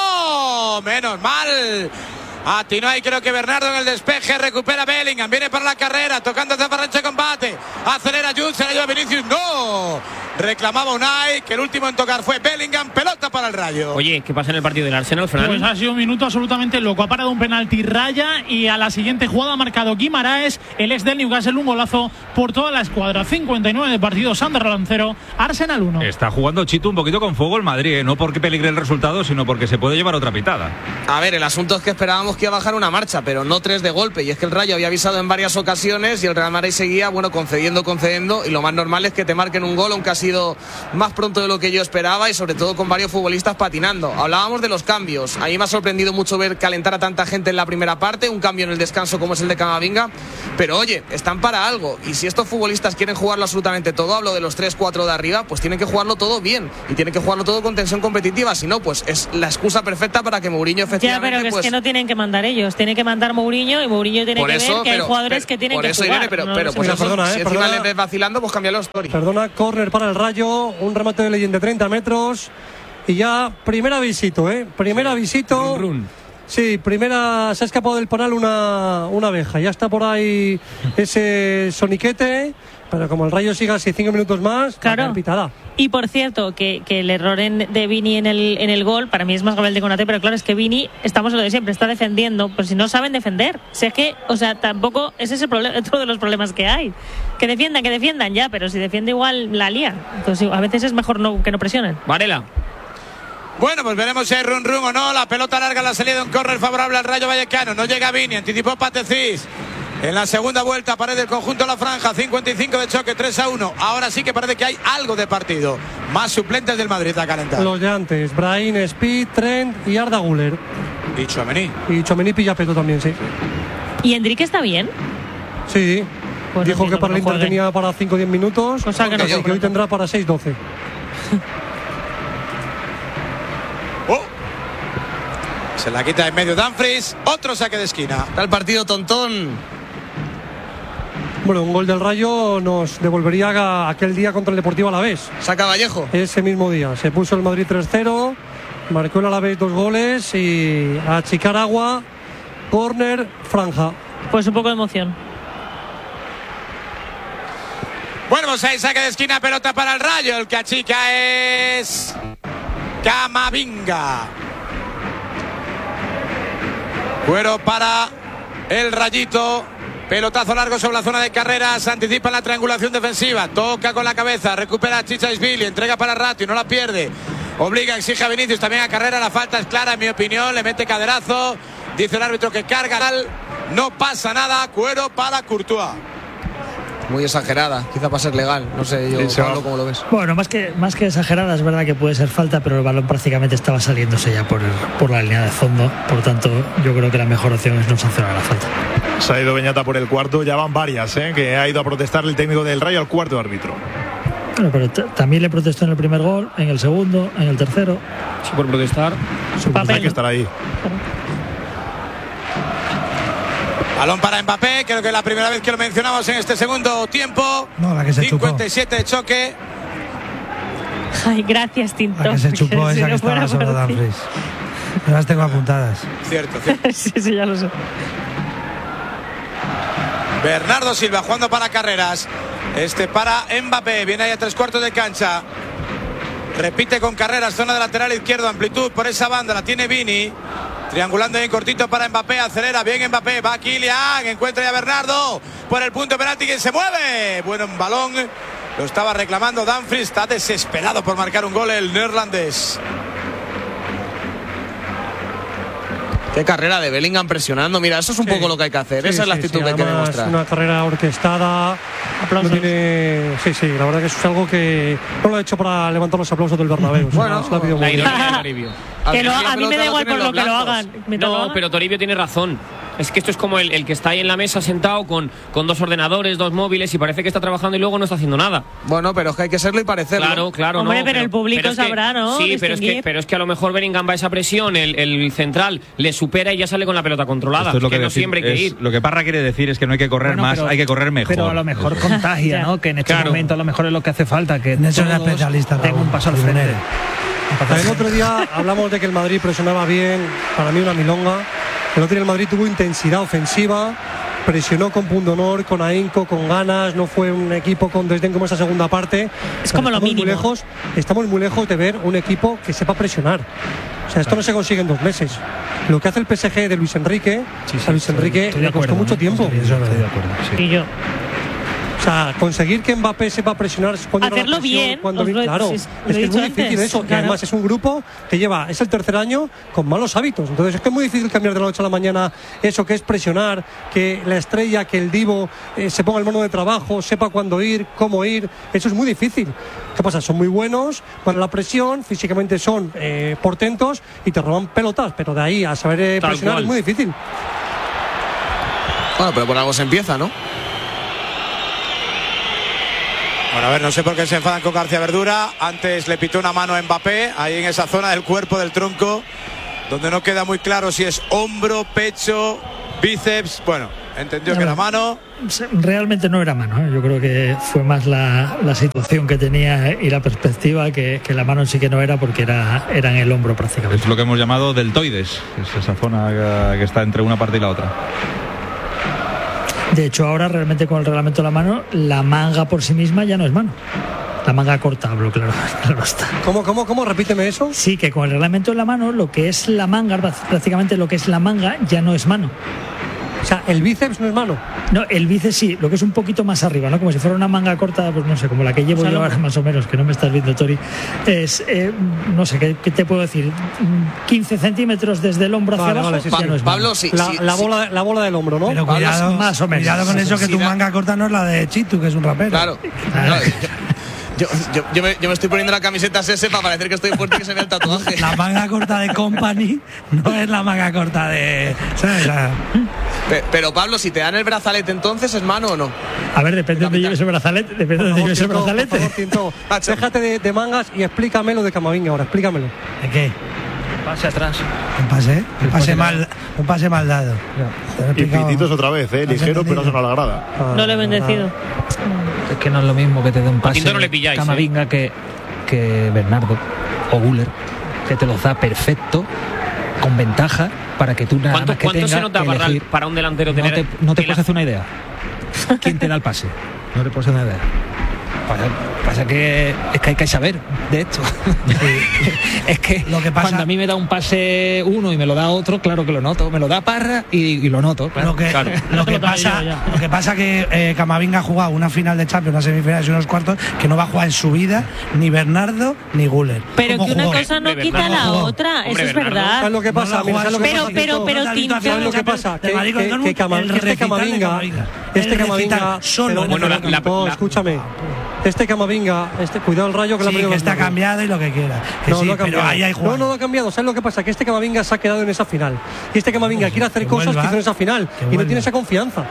Menos mal. Atinó ahí, creo que Bernardo en el despeje, recupera Bellingham, viene para la carrera, tocando hacia Ferran de combate, acelera Jun, se la lleva Vinicius, no, reclamaba Unai, que el último en tocar fue Bellingham, pelota para el Rayo. Oye, ¿qué pasa en el partido del Arsenal, Fran? Pues ha sido un minuto absolutamente loco, ha parado un penalti Raya y a la siguiente jugada ha marcado Guimaraes, el ex del Newcastle, un golazo por toda la escuadra, 59 de partido, Sunderland 0, Arsenal 1. Está jugando Chito un poquito con fuego el Madrid, no porque peligre el resultado, sino porque se puede llevar otra pitada. A ver, el asunto es que esperábamos que iba a bajar una marcha, pero no 3 de golpe, y es que el Rayo había avisado en varias ocasiones y el Real Madrid seguía, concediendo, y lo más normal es que te marquen un gol, aunque ha sido más pronto de lo que yo esperaba y sobre todo con varios futbolistas patinando. Hablábamos de los cambios, a mí me ha sorprendido mucho ver calentar a tanta gente en la primera parte, un cambio en el descanso como es el de Camavinga, pero oye, están para algo, y si estos futbolistas quieren jugarlo absolutamente todo, hablo de los 3-4 de arriba, pues tienen que jugarlo todo bien, y tienen que jugarlo todo con tensión competitiva, si no, pues es la excusa perfecta para que Mourinho efectivamente... Ya, pero es que no tienen que mandar ellos, tiene que mandar Mourinho y Mourinho tiene que ver que hay jugadores que tienen que jugar. Irene, perdona, si encima le ves vacilando, pues cambia los stories. Perdona, córner para el Rayo, un remate de Leyenda de 30 metros y ya primera visita, primera visita. Sí, primera, se ha escapado del panal una abeja, ya está por ahí ese soniquete, pero como el Rayo siga así 5 minutos más, claro. Pitada. Y por cierto, que el error de Vini en el gol, para mí es más grave el de Konaté, pero claro, es que Vini, estamos en lo de siempre, está defendiendo, pues si no saben defender. Si es que, o sea, tampoco, ese es el problema, otro de los problemas que hay. Que defiendan ya, pero si defiende igual la lían. Entonces a veces es mejor que no presionen. Varela. Bueno, pues veremos si hay run o no. La pelota larga, la salida de un córner favorable al Rayo Vallecano. No llega Vini, anticipó Patecís. En la segunda vuelta, pared del conjunto de la franja, 55 de choque, 3-1. Ahora sí que parece que hay algo de partido. Más suplentes del Madrid a calentar. Los de antes, Brahim, Speed, Trent y Arda Güler. Y Tchouaméni. Y Tchouaméni pilla peto también, sí. ¿Y Enrique está bien? Sí. Pues dijo que para el Inter tenía para 5 o 10 minutos. O sea que no sé, que hoy tendrá para 6-12. Se la quita en medio Dumfries, otro saque de esquina. Está el partido tontón. Bueno, un gol del Rayo nos devolvería a aquel día contra el Deportivo Alavés. Saca Vallejo. Ese mismo día. Se puso el Madrid 3-0, marcó el Alavés 2 goles y a achicar agua, córner, franja. Pues un poco de emoción. Bueno, pues ahí saque de esquina, pelota para el Rayo. El que achica es Camavinga. Cuero para el Rayito. Pelotazo largo sobre la zona de carreras. Anticipa la triangulación defensiva. Toca con la cabeza. Recupera Chichaisvili. Entrega para Ratiu. No la pierde. Obliga, exige a Vinicius también a carrera. La falta es clara, en mi opinión. Le mete caderazo. Dice el árbitro que carga. No pasa nada. Cuero para Courtois. muy exagerada, quizá para ser legal. No sé, yo, Pablo, ¿cómo lo ves? Bueno, más que exagerada, es verdad que puede ser falta, pero el balón prácticamente estaba saliéndose ya por la línea de fondo. Por tanto, yo creo que la mejor opción es no sancionar la falta. Se ha ido Beñat por el cuarto, ya van varias, que ha ido a protestar el técnico del Rayo al cuarto árbitro. Bueno, pero también le protestó en el primer gol, en el segundo, en el tercero. Sí, por protestar. Hay que estar ahí. Balón para Mbappé, creo que es la primera vez que lo mencionamos en este segundo tiempo. No, la que se 57 de choque. Ay, gracias, Tinto. La que se chupó esa que estaba sobre Dumfries. Me las tengo apuntadas. Cierto. sí, ya lo sé. Bernardo Silva jugando para Carreras. Para Mbappé. Viene ahí a 3/4 de cancha. Repite con Carreras, zona de lateral izquierdo, amplitud por esa banda, la tiene Vini. Triangulando ahí cortito para Mbappé, acelera bien Mbappé, va Kylian, encuentra ya a Bernardo por el punto de penalti, que se mueve. Bueno, un balón, lo estaba reclamando Dumfries, está desesperado por marcar un gol el neerlandés. Qué carrera de Bellingham presionando. Mira, eso es un poco lo que hay que hacer. Esa es la actitud que hay que demostrar. Una carrera orquestada. No tiene... Sí, la verdad que eso es algo que no lo ha hecho para levantar los aplausos del Bernabéu. Bueno, la ironía de Toribio. A mí me da igual por lo que lo hagan. No, pero Toribio tiene razón. Es que esto es como el que está ahí en la mesa sentado con 2 ordenadores, 2 móviles y parece que está trabajando y luego no está haciendo nada. Bueno, pero es que hay que serlo y parecerlo. Claro. Hombre, no, pero el público sabrá, ¿no? Sí, pero es que a lo mejor Bellingham va a esa presión, el central le supera y ya sale con la pelota controlada. Esto es lo que no siempre hay que ir. Lo que Parra quiere decir es que no hay que correr más, hay que correr mejor. Pero a lo mejor contagia, ¿no? Que en este momento a lo mejor es lo que hace falta, que en eso es especialista. Tenga un paso al frente. El otro día hablamos de que el Madrid presionaba bien, para mí una milonga. El otro día el Madrid tuvo intensidad ofensiva, presionó con pundonor, con ahínco, con ganas, no fue un equipo con desdén como esa segunda parte. Es como lo mínimo. Estamos muy lejos de ver un equipo que sepa presionar. O sea, esto no se consigue en 2 meses. Lo que hace el PSG de Luis Enrique, a Luis Enrique le costó mucho tiempo. Estoy de acuerdo. Y yo. O sea, conseguir que Mbappé sepa presionar, hacerlo bien, claro, es que es muy difícil eso. Claro. Y además es un grupo que es el tercer año con malos hábitos. Entonces es que es muy difícil cambiar de la noche a la mañana eso que es presionar, que la estrella, que el divo se ponga el mono de trabajo, sepa cuándo ir, cómo ir. Eso es muy difícil. ¿Qué pasa? Son muy buenos para la presión, físicamente son portentos y te roban pelotas, pero de ahí a saber presionar es muy difícil. Bueno, pero por algo se empieza, ¿no? Bueno, a ver, no sé por qué se enfadan con García Verdura. Antes le pitó una mano a Mbappé, ahí en esa zona del cuerpo, del tronco, donde no queda muy claro si es hombro, pecho, bíceps. Bueno, entendió que era mano. Realmente no era mano, Yo creo que fue más la situación que tenía y la perspectiva que la mano en sí que no era, porque era en el hombro prácticamente. Es lo que hemos llamado deltoides, es esa zona que está entre una parte y la otra. De hecho, ahora realmente con el reglamento de la mano, la manga por sí misma ya no es mano. La manga corta, hablo, claro está. ¿Cómo? Repíteme eso. Sí, que con el reglamento de la mano, lo que es la manga, prácticamente lo que es la manga, ya no es mano. O sea, ¿el bíceps no es mano? No, el bíceps sí, lo que es un poquito más arriba, ¿no? Como si fuera una manga corta, pues no sé, como la que llevo yo ahora más o menos, que no me estás viendo, Tori. Es, no sé, ¿qué te puedo decir? 15 centímetros desde el hombro hacia abajo, ya no es Pablo, mano. sí. La bola del hombro, ¿no? Pero cuidado, más o menos. Cuidado con eso, que tu manga corta no es la de Chitu, que es un rapero. Claro. Yo me estoy poniendo la camiseta ese para parecer que estoy fuerte y que se vea el tatuaje. La manga corta de Company no es la manga corta de... ¿sabes? Pero Pablo, si te dan el brazalete, entonces ¿es mano o no? A ver, depende de dónde lleves el brazalete. Depende de dónde lleves el brazalete. Por favor, déjate de mangas y explícamelo de Camavinga ahora, explícamelo. ¿De qué? Pase atrás. Un pase mal dado. Y pititos otra vez, ligero, pero eso no la agrada. No le he bendecido. Es que no es lo mismo que te dé un pase no le pilláis, Camavinga que Bernardo o Güler, que te los da perfecto, con ventaja, para que tú nada más que ¿Cuánto se nota para un delantero tener? No te puedes hacer una idea. ¿Quién te da el pase? No te puedes hacer una idea. Pasa que es que hay que saber de esto. Es que lo que pasa, cuando a mí me da un pase uno y me lo da otro, claro que lo noto. Me lo da Parra y lo noto. Claro. Lo que pasa que Camavinga ha jugado una final de Champions, unas semifinales y unos cuartos que no va a jugar en su vida ni Bernardo ni Güler. Pero que una cosa no quita la otra, eso es verdad. ¿Sabes lo que pasa? Pero Tinto, ¿sabes lo que pasa? Que Camavinga solo. Escúchame. Camavinga, cuidado el Rayo que está cambiado y lo que quiera. Pero ahí hay jugadores. No ha cambiado. ¿Sabes lo que pasa? Que Camavinga se ha quedado en esa final. Y Camavinga quiere hacer cosas que hizo en esa final. Y no tiene esa confianza.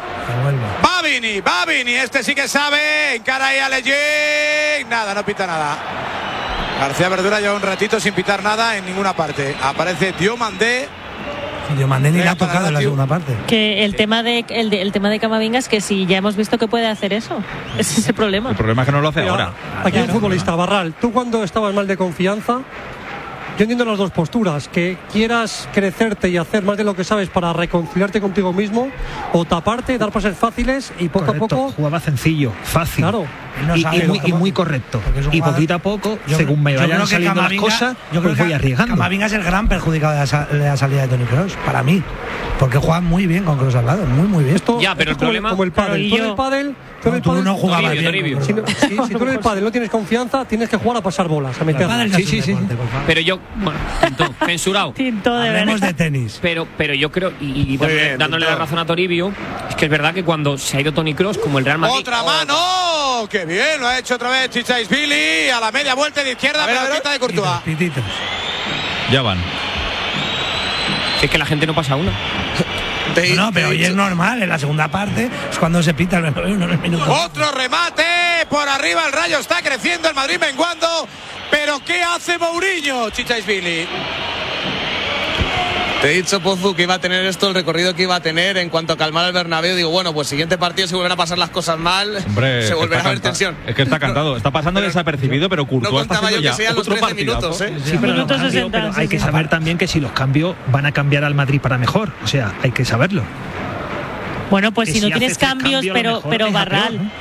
Va Vini, este sí que sabe. Encara ahí a Leyen. Nada, no pita nada. García Verdura lleva un ratito sin pitar nada en ninguna parte. Aparece Diomandé. Diomandé ni le ha tocado en la segunda parte. Que el tema de Camavinga es que si ya hemos visto que puede hacer eso. Ese es el problema. El problema es que no lo hace ahora. Aquí hay un futbolista, Barral. Tú cuando estabas mal de confianza, yo entiendo las dos posturas, que quieras crecerte y hacer más de lo que sabes para reconciliarte contigo mismo, o taparte, dar pases fáciles y poco a poco. Jugaba sencillo, fácil. Claro. Y muy correcto. Y poquito a poco, según me vayan saliendo las cosas, pues voy arriesgando. Camavinga es el gran perjudicado de la salida de Toni Kroos, para mí. Porque juega muy bien con Kroos al lado, muy bien. Pero el problema. Como el pádel. Tú no jugabas bien. Si tú en el pádel no tienes confianza, tienes que jugar a pasar bolas, a meter. Sí. Pero yo, censurado. Hablemos de tenis. Pero yo creo, y dándole la razón a Toribio, es que es verdad que cuando se ha ido Toni Kroos, como el Real Madrid. ¡Otra mano! ¡Qué bien! Lo ha hecho otra vez Chichaisvili a la media vuelta de izquierda, pero la quita de Courtois. Ya van. Es que la gente no pasa una. No, pero hoy es normal, en la segunda parte es cuando se pita el minuto. Otro remate por arriba, el Rayo está creciendo, el Madrid menguando, pero ¿qué hace Mourinho, Chichaisvili? Te he dicho, Pozu, que iba a tener esto, el recorrido que iba a tener en cuanto a calmar al Bernabéu. Digo, bueno, pues siguiente partido se vuelven a pasar las cosas mal. Hombre, se volverá a ver tensión. Es que está cantado, está pasando desapercibido, pero Courtois está haciendo ya sean los otro 13 minutos, ¿eh? Sí, pero hay que saber también que si los cambios van a cambiar al Madrid para mejor. O sea, hay que saberlo. Bueno, pues si no tienes cambios, pero Barral.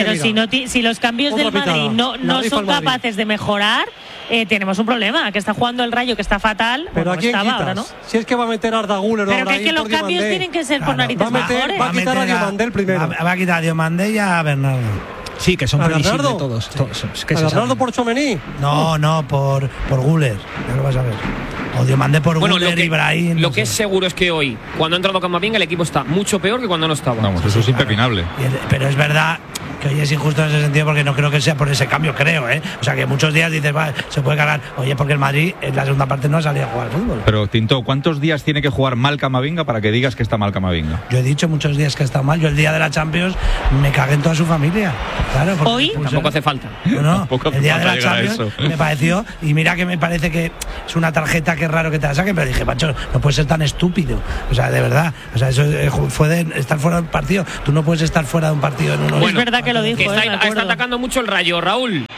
Si los cambios del Madrid no son capaces de mejorar, tenemos un problema, que está jugando el Rayo, que está fatal. Pero ¿a quién quitas? Ahora, ¿no? Si es que va a meter a Arda Güler, pero que los cambios tienen que ser por narices mejores. Va a quitar a Diomandé primero. Va a quitar a Diomandé y a Bernardo. Sí, que son previsibles todos. ¿A Bernardo por Tchouaméni? No, por Güler. Ya lo vas a ver. O Diomandé por Güler, Ibrahim. Lo que es seguro es que hoy, cuando ha entrado Camavinga, el equipo está mucho peor que cuando no estaba. Vamos, eso es impepinable. Pero es verdad que hoy es injusto en ese sentido, porque no creo que sea por ese cambio, creo, ¿eh? O sea, que muchos días dices, vale, se puede cargar. Oye, porque el Madrid en la segunda parte no ha salido a jugar al fútbol. Pero, Tinto, ¿cuántos días tiene que jugar mal Camavinga para que digas que está mal Camavinga? Yo he dicho muchos días que está mal. Yo el día de la Champions me cagué en toda su familia. Claro, ¿hoy? Tampoco hace falta. No, el día de la Champions me pareció, y mira que me parece que es una tarjeta que es raro que te la saquen, pero dije, macho, no puedes ser tan estúpido. O sea, de verdad. O sea, eso fue de estar fuera del partido. Tú no puedes estar fuera de un partido en uno. Bueno, es verdad que lo dijo. Está atacando mucho el Rayo, Raúl.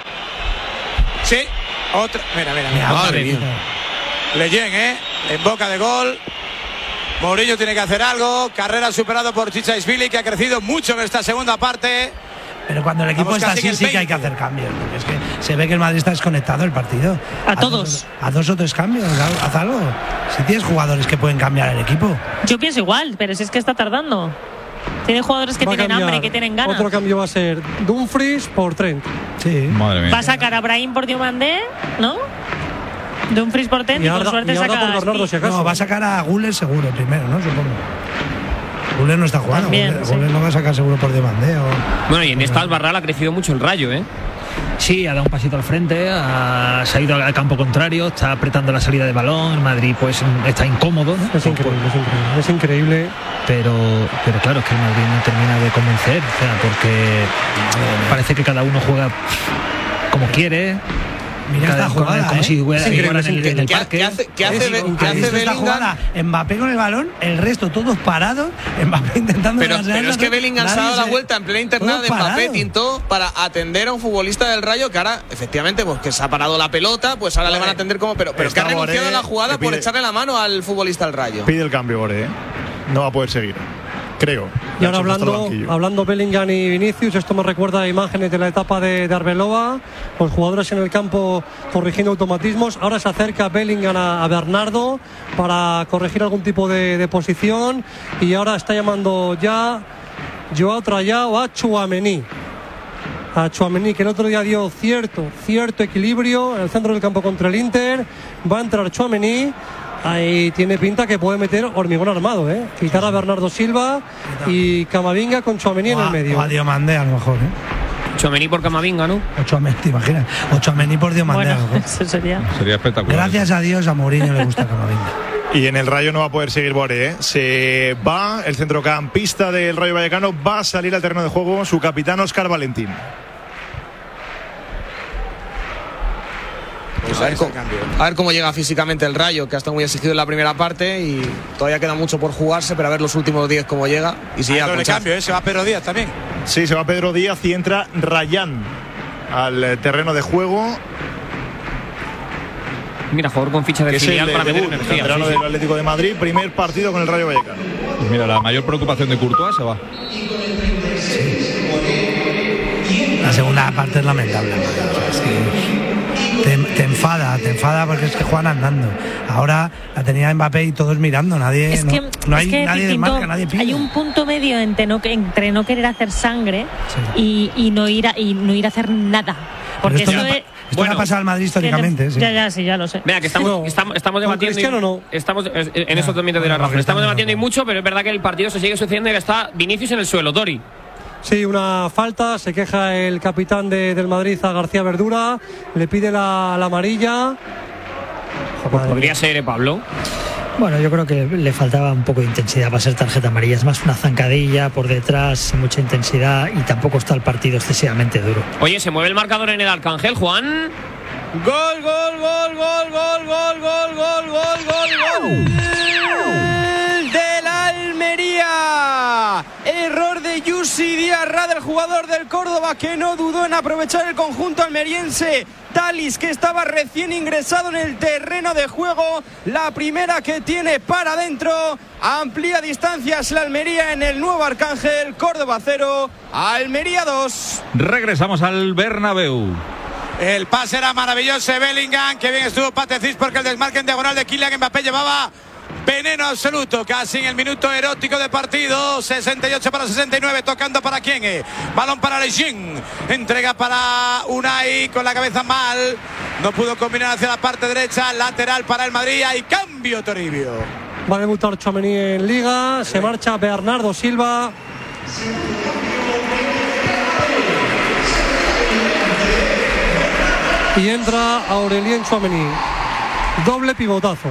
Sí, otra. Mira. Madre mía. Leyen, en boca de gol. Mourinho tiene que hacer algo. Carrera superado por Chichaisvili, que ha crecido mucho en esta segunda parte. Pero cuando el equipo está así, sí que hay que hacer cambios. Porque es que se ve que el Madrid está desconectado del partido. A todos. A dos o tres cambios, haz algo. Si tienes jugadores que pueden cambiar el equipo. Yo pienso igual, pero si es que está tardando. Tiene jugadores que tienen hambre, que tienen ganas. Otro cambio va a ser Dumfries por Trent. Sí. Madre mía. Va a sacar a Brahim por Diomandé, ¿no? Dumfries por Trent y con suerte saca por Bernardo, si acaso. No, va a sacar a Güler seguro primero, ¿no? Supongo. Güler no está jugando. Güler no va a sacar seguro por Diomandé. Bueno, y en esta Barral ha crecido mucho el Rayo, ¿eh? Sí, ha dado un pasito al frente, se ha ido al campo contrario, está apretando la salida de balón. El Madrid pues está incómodo, ¿no? Es increíble. Pero claro, es que el Madrid no termina de convencer, o sea, porque parece que cada uno juega como quiere. Mira esta jugada, como si jugaran en el parque. ¿Qué hace Bellingham? Mbappé con el balón, el resto todos parados, Mbappé intentando. Pero es que Bellingham se ha dado la vuelta en plena internada de Mbappé, Tinto, para atender a un futbolista del Rayo que ahora, efectivamente, pues que se ha parado la pelota, pues ahora le van a atender como. Pero que ha renunciado a la jugada por echarle la mano al futbolista del Rayo. Pide el cambio, Boré, No va a poder seguir. creo. Y ahora hablando Bellingham y Vinicius, esto me recuerda a imágenes de la etapa de Arbeloa, los jugadores en el campo corrigiendo automatismos. Ahora se acerca Bellingham a Bernardo para corregir algún tipo de posición, y ahora está llamando ya Joao Trayao a Tchouaméni, que el otro día dio cierto equilibrio en el centro del campo contra el Inter. Va a entrar Tchouaméni. Ahí tiene pinta que puede meter hormigón armado, quitar a Bernardo Silva y Camavinga con Tchouaméni en el medio. O a Diomandé a lo mejor, Tchouaméni por Camavinga, ¿no? O Tchouaméni, ¿te imaginas? O Tchouaméni por Diomandé. Bueno, eso sería espectacular. Gracias a Dios a Mourinho le gusta Camavinga. Y en el Rayo no va a poder seguir Boré, Se va, el centrocampista del Rayo Vallecano va a salir al terreno de juego su capitán Óscar Valentín. Pues a ver cómo llega físicamente el Rayo, que ha estado muy exigido en la primera parte y todavía queda mucho por jugarse, pero a ver los últimos 10 cómo llega. Y si llega doble cambio, se va Pedro Díaz también. Sí, se va Pedro Díaz y entra Rayán al terreno de juego. Mira, jugador con ficha de filial para meter energía. Veterano del Atlético de Madrid, primer partido con el Rayo Vallecano. Pues mira, la mayor preocupación de Courtois se va. La segunda parte es lamentable. Te enfada porque es que juegan andando. Ahora la tenía Mbappé y todos mirando, nadie nadie desmarca, nadie pide. Hay un punto medio entre no querer hacer sangre y no ir a hacer nada. Porque esto le ha pasado al Madrid históricamente. Ya lo sé. Venga, que estamos debatiendo. Cristiano no. En eso también te doy la razón. Estamos debatiendo y mucho, pero es verdad que el partido se sigue sucediendo y que está Vinicius en el suelo, Dori. Sí, una falta, se queja el capitán del Madrid a García Verdura, le pide la amarilla. Pues podría ser, Pablo. Bueno, yo creo que le faltaba un poco de intensidad para ser tarjeta amarilla. Es más una zancadilla por detrás, sin mucha intensidad, y tampoco está el partido excesivamente duro. Oye, se mueve el marcador en el Arcángel, Juan. Gol del Almería. Error de Yusi Diarra, del jugador del Córdoba, que no dudó en aprovechar el conjunto almeriense. Talis, que estaba recién ingresado en el terreno de juego, la primera que tiene para adentro, amplía distancias la Almería en el nuevo Arcángel. Córdoba 0, Almería 2. Regresamos al Bernabéu. El pase era maravilloso de Bellingham, que bien estuvo Patecis, porque el desmarque en diagonal de Kylian Mbappé llevaba veneno absoluto, casi en el minuto erótico de partido. 68 para 69, tocando para quién, balón para Lejín, entrega para Unai con la cabeza mal, no pudo combinar hacia la parte derecha, lateral para el Madrid, y cambio Toribio. Va a debutar Tchouaméni en Liga, se marcha Bernardo Silva. Y entra Aurelien Tchouaméni. Doble pivotazo.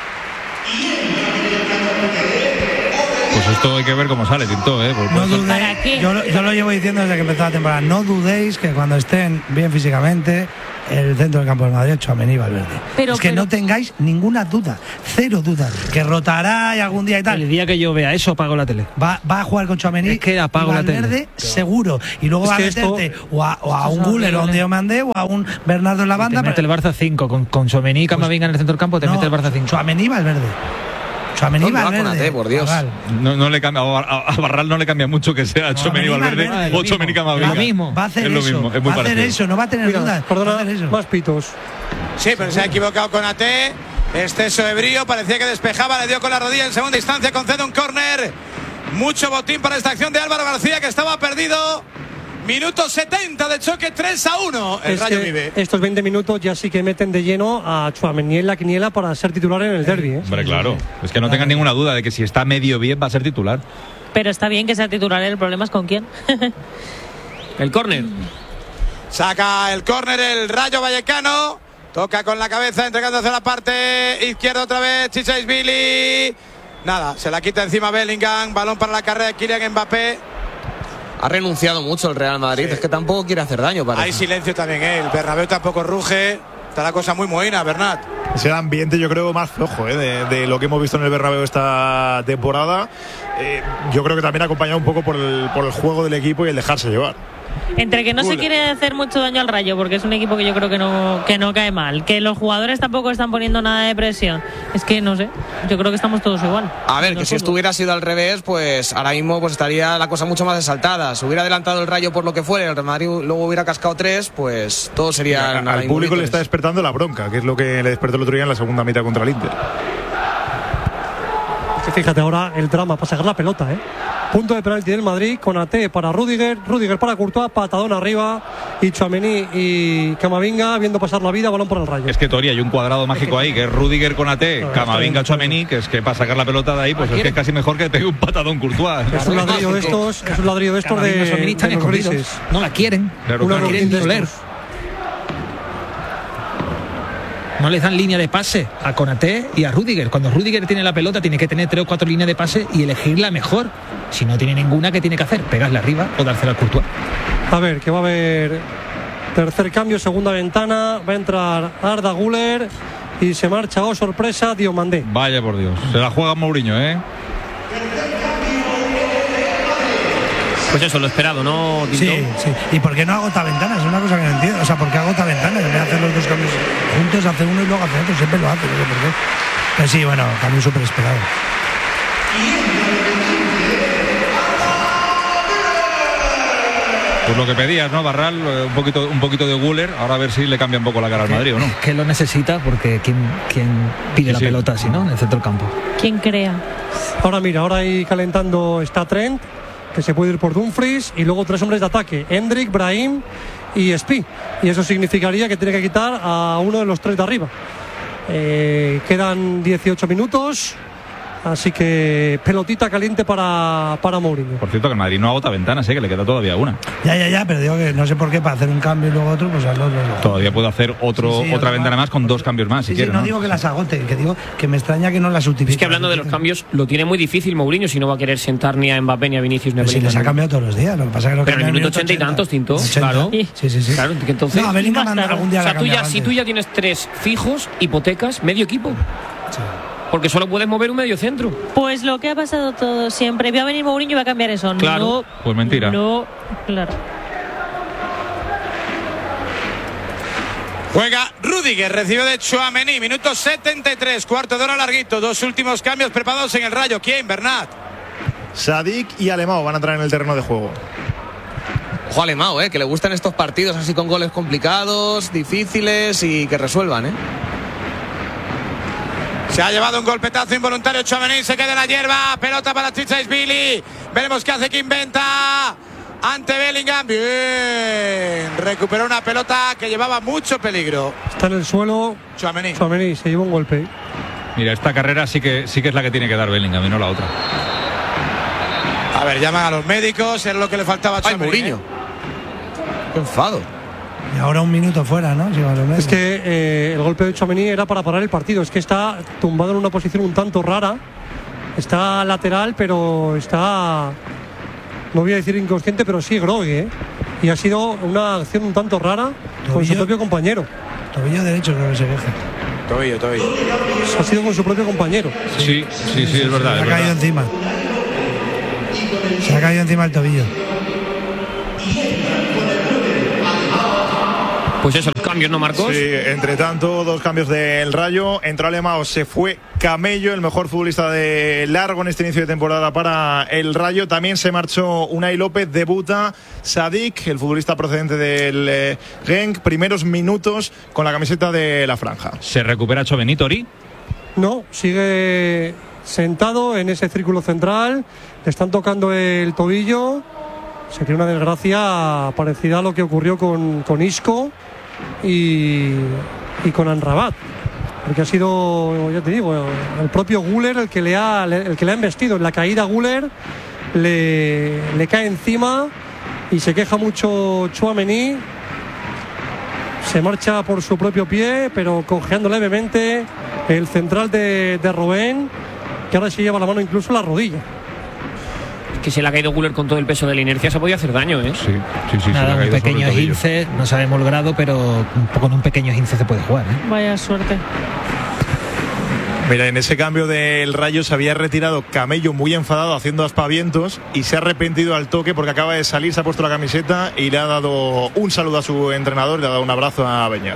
Pues esto hay que ver cómo sale, Tinto, No dudéis, yo lo llevo diciendo desde que empezó la temporada. No dudéis que cuando estén bien físicamente, el centro del campo del Madrid, Tchouaméni y Valverde. Pero no tengáis ninguna duda, cero dudas, que rotará y algún día y tal. El día que yo vea eso, apago la tele. Va a jugar con Tchouaméni, es que apago Valverde, la tele. seguro. Y luego va a meterte o a un Güler o a un Diomandé o a un Bernardo en la banda. Te mete el Barça 5 con Tchouaméni y Camavinga en el centro del campo, te mete el Barça 5. Tchouaméni y Valverde. Tchouaméni y Valverde. Por Dios. No le cambia, a Barral no le cambia mucho que sea Tchouaméni y Valverde o Tchouaméni y Camavinga. Lo mismo. Va a hacer eso. Mismo, es muy va a hacer eso, no va a tener dudas. Perdona, más pitos. Sí, pero se ha equivocado con AT. Exceso de brío, parecía que despejaba, le dio con la rodilla en segunda instancia, concede un córner. Mucho botín para esta acción de Álvaro García, que estaba perdido. Minuto 70 de choque, 3-1. El Rayo vive. Estos 20 minutos ya sí que meten de lleno a Tchouaméni en la quiniela para ser titular en el derbi. Hombre, claro. Es que no tengan ninguna duda de que si está medio bien va a ser titular. Pero está bien que sea titular, el problema es con quién. El córner. Saca el córner el Rayo Vallecano. Toca con la cabeza, entregando hacia la parte izquierda otra vez. Chichaisvili. Nada, se la quita encima Bellingham. Balón para la carrera de Kylian Mbappé. Ha renunciado mucho el Real Madrid, es que tampoco quiere hacer daño, parece. Hay silencio también, el Bernabéu tampoco ruge. Está la cosa muy mohina, Bernat. Es el ambiente, yo creo, más flojo de lo que hemos visto en el Bernabéu esta temporada. Yo creo que también acompañado un poco por el juego del equipo y el dejarse llevar. Entre que no se quiere hacer mucho daño al Rayo, porque es un equipo que yo creo que no cae mal, que los jugadores tampoco están poniendo nada de presión. Es que no sé, yo creo que estamos todos igual. A ver, que si esto hubiera sido al revés, pues ahora mismo pues estaría la cosa mucho más exaltada. Si hubiera adelantado el Rayo por lo que fuera, el Real Madrid luego hubiera cascado 3, pues todo sería... Al público le está despertando la bronca, que es lo que le despertó el otro día en la segunda mitad contra el Inter. Sí, fíjate ahora el drama para sacar la pelota, Punto de penalti del Madrid, Konaté para Rudiger para Courtois, patadón arriba, y Tchouaméni y Camavinga viendo pasar la vida, balón por el Rayo. Es que Tori, hay un cuadrado mágico ahí, que es Rudiger, Konaté, Camavinga, Tchouaméni, que es que para sacar la pelota de ahí, pues es que es casi mejor que pegue un patadón Courtois. Es un ladrillo de estos, de los grises. No la quieren, claro, no la quieren doler. No les dan línea de pase a Konaté y a Rudiger. Cuando Rudiger tiene la pelota tiene que tener 3 o 4 líneas de pase y elegir la mejor. Si no tiene ninguna, ¿qué tiene que hacer? Pegarla arriba o dársela al Courtois. A ver, que va a haber tercer cambio, segunda ventana. Va a entrar Arda Güler y se marcha, sorpresa, Diomandé. Vaya por Dios, se la juega Mourinho, Pues eso, lo esperado, ¿no, Tinto? Sí. ¿Y por qué no agota ventanas? Es una cosa que no entiendo. O sea, ¿por qué agota ventanas? En vez de hacer los dos cambios juntos, hace uno y luego hace otro. Siempre lo hace, no sé por qué. Pero sí, bueno, cambio súper esperado. Pues lo que pedías, ¿no, Barral? Un poquito de Güler. Ahora a ver si le cambia un poco la cara al Madrid, ¿o no? Que lo necesita, porque ¿quién pide la pelota así, no? En el centro del campo. ¿Quién crea? Ahora ahí calentando está Trent, que se puede ir por Dumfries, y luego 3 hombres de ataque, Hendrik, Brahim y Spi, y eso significaría que tiene que quitar a uno de los 3 de arriba. Quedan 18 minutos, así que pelotita caliente para Mourinho. Por cierto, que el Madrid no agota ventanas, que le queda todavía una. Ya, pero digo que no sé por qué para hacer un cambio y luego otro, pues hazlo. Todavía puede hacer otra ventana más con 2 cambios más, si quiere. No digo que las agote, que digo que me extraña que no las utilice. Es que hablando de los cambios, lo tiene muy difícil Mourinho, si no va a querer sentar ni a Mbappé ni a Vinicius ni a Bellingham. Si les ha cambiado todos los días, lo que pasa es que lo pero en el minuto 80 y tantos, Tinto. Claro. Sí. Claro, que entonces. No, a Bellingham algún día. O sea, si tú ya tienes 3 fijos, hipotecas, medio equipo. Sí. Porque solo puedes mover un medio centro. Pues lo que ha pasado todo siempre. Va a venir Mourinho y va a cambiar eso. Claro. No, pues mentira. No, claro. Juega Rudiger, recibe de Tchouaméni, minuto 73, cuarto de hora larguito. 2 últimos cambios preparados en el Rayo. ¿Quién? Bernat. Sadik y Alemão van a entrar en el terreno de juego. Ojo a Alemão, que le gustan estos partidos así con goles complicados, difíciles y que resuelvan, Se ha llevado un golpetazo involuntario Tchouaméni, se queda en la hierba, pelota para Tchouaméni. Veremos qué hace, que inventa ante Bellingham. Bien, recuperó una pelota que llevaba mucho peligro. Está en el suelo Tchouaméni, se lleva un golpe. Mira, esta carrera sí que es la que tiene que dar Bellingham y no la otra. A ver, llaman a los médicos, era lo que le faltaba a Tchouaméni. Mourinho. Qué enfado. Y ahora un minuto fuera, ¿no? Es que el golpe de Tchouaméni era para parar el partido. Es que está tumbado en una posición un tanto rara. Está lateral, pero está, no voy a decir inconsciente, pero sí groggy, Y ha sido una acción un tanto rara con su propio compañero. Tobillo derecho creo que se deja. Tobillo. Ha sido con su propio compañero. Sí, es verdad. Se ha caído encima. Se ha caído encima el tobillo. Pues eso, los cambios, ¿no, Marcos? Sí, entre tanto, 2 cambios del Rayo. Entró Alemão, se fue Camello, el mejor futbolista de largo en este inicio de temporada para el Rayo. También se marchó Unai López, debuta Sadik, el futbolista procedente del Genk. Primeros minutos con la camiseta de la franja. ¿Se recupera Tchouaméni, Tori? No, sigue sentado en ese círculo central. Le están tocando el tobillo. Sería una desgracia parecida a lo que ocurrió con Isco y con Amrabat, porque ha sido, ya te digo, el propio Güler el que le ha embestido. En la caída Güler le cae encima y se queja mucho Tchouaméni. Se marcha por su propio pie, pero cojeando levemente el central de Robben, que ahora se lleva la mano incluso a la rodilla. Que se le ha caído Güler con todo el peso de la inercia, se podía hacer daño, Sí. Nada, un pequeño esguince, no sabemos el grado, pero con un pequeño esguince se puede jugar, Vaya suerte. Mira, en ese cambio del Rayo se había retirado Camello muy enfadado haciendo aspavientos y se ha arrepentido al toque porque acaba de salir, se ha puesto la camiseta y le ha dado un saludo a su entrenador, le ha dado un abrazo a Beñat.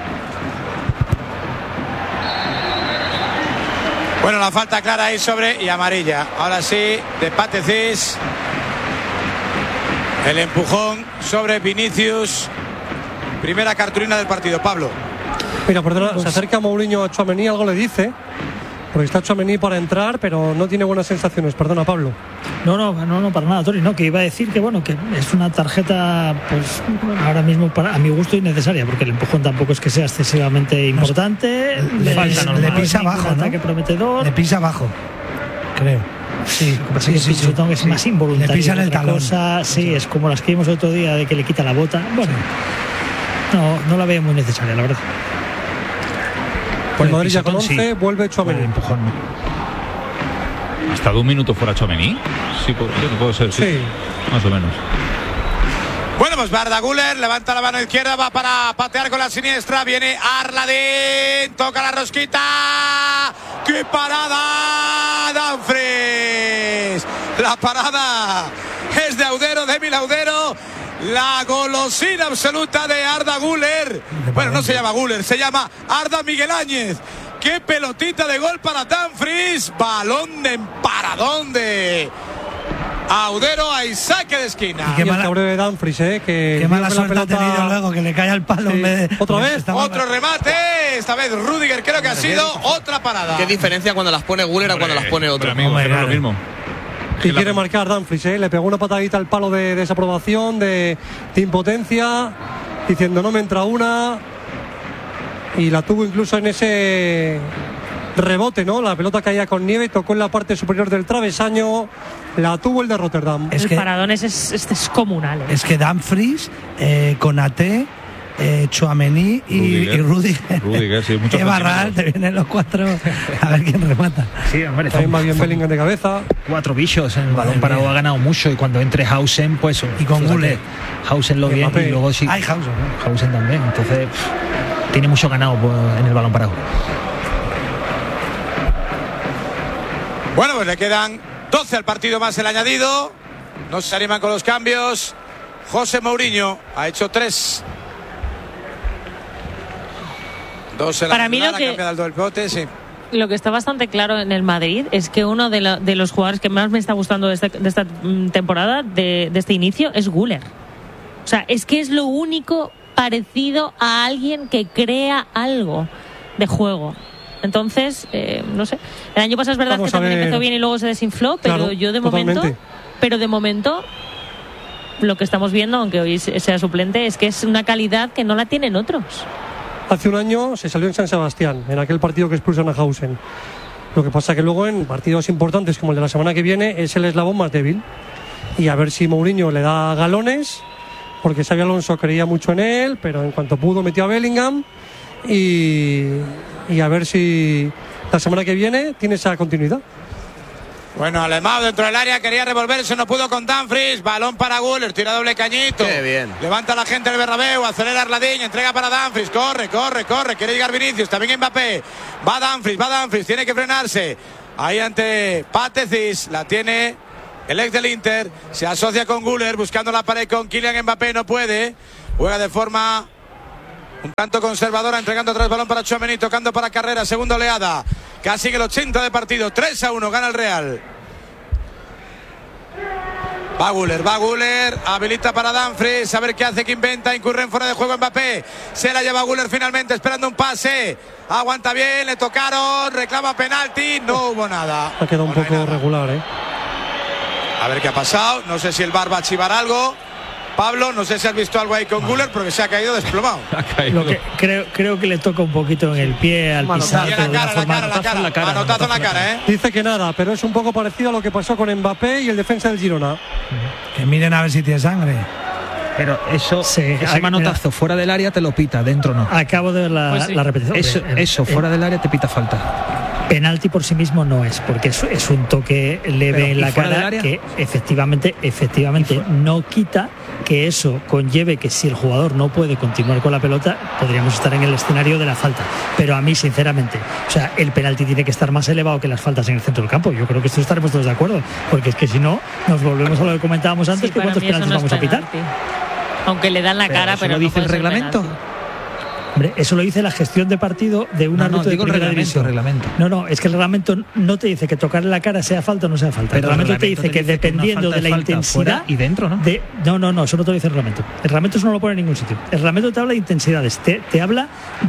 Bueno, la falta clara ahí sobre y amarilla. Ahora sí, de Patecís. El empujón sobre Vinicius. Primera cartulina del partido. Pablo. Mira, perdona, se acerca Mourinho a Tchouaméni, algo le dice, porque está Tchouaméni para entrar, pero no tiene buenas sensaciones. Perdona, Pablo. No, para nada, Tori, no, que iba a decir que bueno, que es una tarjeta, pues ahora mismo a mi gusto innecesaria, porque el empujón tampoco es que sea excesivamente importante. Le pisa abajo, ¿no? Ataque prometedor. Le pisa abajo, creo. Sí, es más involuntario. Le pisa en el talón. Sí, es como las que vimos el otro día de que le quita la bota. Bueno, no la veo muy necesaria, la verdad. Pues Madrid ya con 11, vuelve Tchouaméni. Empujón. ¿Ha estado un minuto fuera Tchouaméni? Sí, puede ser, sí. Más o menos. Bueno, pues Arda Güler levanta la mano izquierda, va para patear con la siniestra, viene Arladín, toca la rosquita. ¡Qué parada, Dumfries! La parada es de Audero, de Emil Audero. La golosina absoluta de Arda Güler. Bueno, no se llama Güler, se llama Arda Miguel Áñez. ¡Qué pelotita de gol para Dumfries! Balón de emparadón de Audero a saque de esquina. Y qué mala cabreo de Dumfries, qué mala suerte ha tenido luego, que le cae al palo. Sí. En vez de, ¿Otra vez? Otro remate. Esta vez Rüdiger creo que ha sido otra parada. ¿Qué diferencia cuando las pone Güler a cuando las pone otro? Amigo, es lo mismo. Y quiere marcar Dumfries, le pegó una patadita al palo de desaprobación, de impotencia, diciendo no me entra una. Y la tuvo incluso en ese rebote, ¿no? La pelota caía con nieve, tocó en la parte superior del travesaño, la tuvo el de Rotterdam. El paradón es descomunal. Es que Dumfries, Konaté, Tchouaméni y Rüdiger, sí, qué barral, te vienen los cuatro a ver quién remata. Sí, hombre, también va bien Bellingham de cabeza. 4 bichos en el balón parado, ha ganado mucho, y cuando entre Hausen, pues y con Güler, Hausen lo bien, y luego sí, Hausen también, entonces tiene mucho ganado en el balón parado. Bueno, pues le quedan 12 al partido más el añadido. No se animan con los cambios. José Mourinho ha hecho 3. 2 en la Para mí final, lo que... ha cambiado el pivote, sí. Lo que está bastante claro en el Madrid es que uno de los jugadores que más me está gustando de esta temporada, de este inicio, es Güler. O sea, es que es lo único parecido a alguien que crea algo de juego. Entonces, no sé. El año pasado es verdad que también empezó bien y luego se desinfló, pero claro, yo de momento, lo que estamos viendo, aunque hoy sea suplente, es que es una calidad que no la tienen otros. Hace un año se salió en San Sebastián, en aquel partido que expulsan a Hausen. Lo que pasa que luego en partidos importantes como el de la semana que viene es el eslabón más débil. Y a ver si Mourinho le da galones, porque Xabi Alonso creía mucho en él, pero en cuanto pudo metió a Bellingham y a ver si la semana que viene tiene esa continuidad. Bueno, Alemão dentro del área, quería revolverse, no pudo con Dumfries, balón para Güler, tira doble cañito. Qué bien. Levanta la gente del Bernabéu, acelera Arladín, entrega para Dumfries, corre, quiere llegar Vinicius, también Mbappé. Va Dumfries, tiene que frenarse. Ahí ante Patecís, la tiene el ex del Inter, se asocia con Güler, buscando la pared con Kylian Mbappé, no puede. Juega de forma un tanto conservadora, entregando atrás balón para Tchouaméni, tocando para Carrera, segunda oleada. Casi en el 80 de partido, 3-1, gana el Real. Va Güler, habilita para Dumfries, a ver qué hace, qué inventa, incurre en fuera de juego Mbappé. Se la lleva Güler finalmente, esperando un pase. Aguanta bien, le tocaron, reclama penalti, no hubo nada. Ha quedado un poco regular, A ver qué ha pasado, no sé si el VAR va a chivar algo. Pablo, no sé si has visto algo ahí con Güler, porque se ha caído desplomado. Lo que creo que le toca un poquito en el pie al pisar. La cara. Manotazo en la cara, Dice que nada, pero es un poco parecido a lo que pasó con Mbappé y el defensa del Girona. Que miren a ver si tiene sangre. Pero ese manotazo fuera del área te lo pita, dentro no. Acabo de ver la repetición. Eso fuera del área te pita falta. Penalti por sí mismo no es, porque es un toque leve en la cara que efectivamente no quita que eso conlleve que si el jugador no puede continuar con la pelota, podríamos estar en el escenario de la falta. Pero a mí, sinceramente, o sea, el penalti tiene que estar más elevado que las faltas en el centro del campo. Yo creo que esto estaremos todos de acuerdo, porque es que si no, nos volvemos a lo que comentábamos antes, que cuántos penaltis vamos a pitar. Aunque le dan la cara, pero ¿lo dice el reglamento? Hombre, eso lo dice la gestión de partido de un árbitro de primera división. No, es que el reglamento no te dice que tocarle la cara sea falta o no sea falta. Pero el reglamento te dice que dependiendo de la intensidad y dentro, ¿no? No, eso no te lo dice el reglamento. El reglamento eso no lo pone en ningún sitio. El reglamento te habla de intensidades, te habla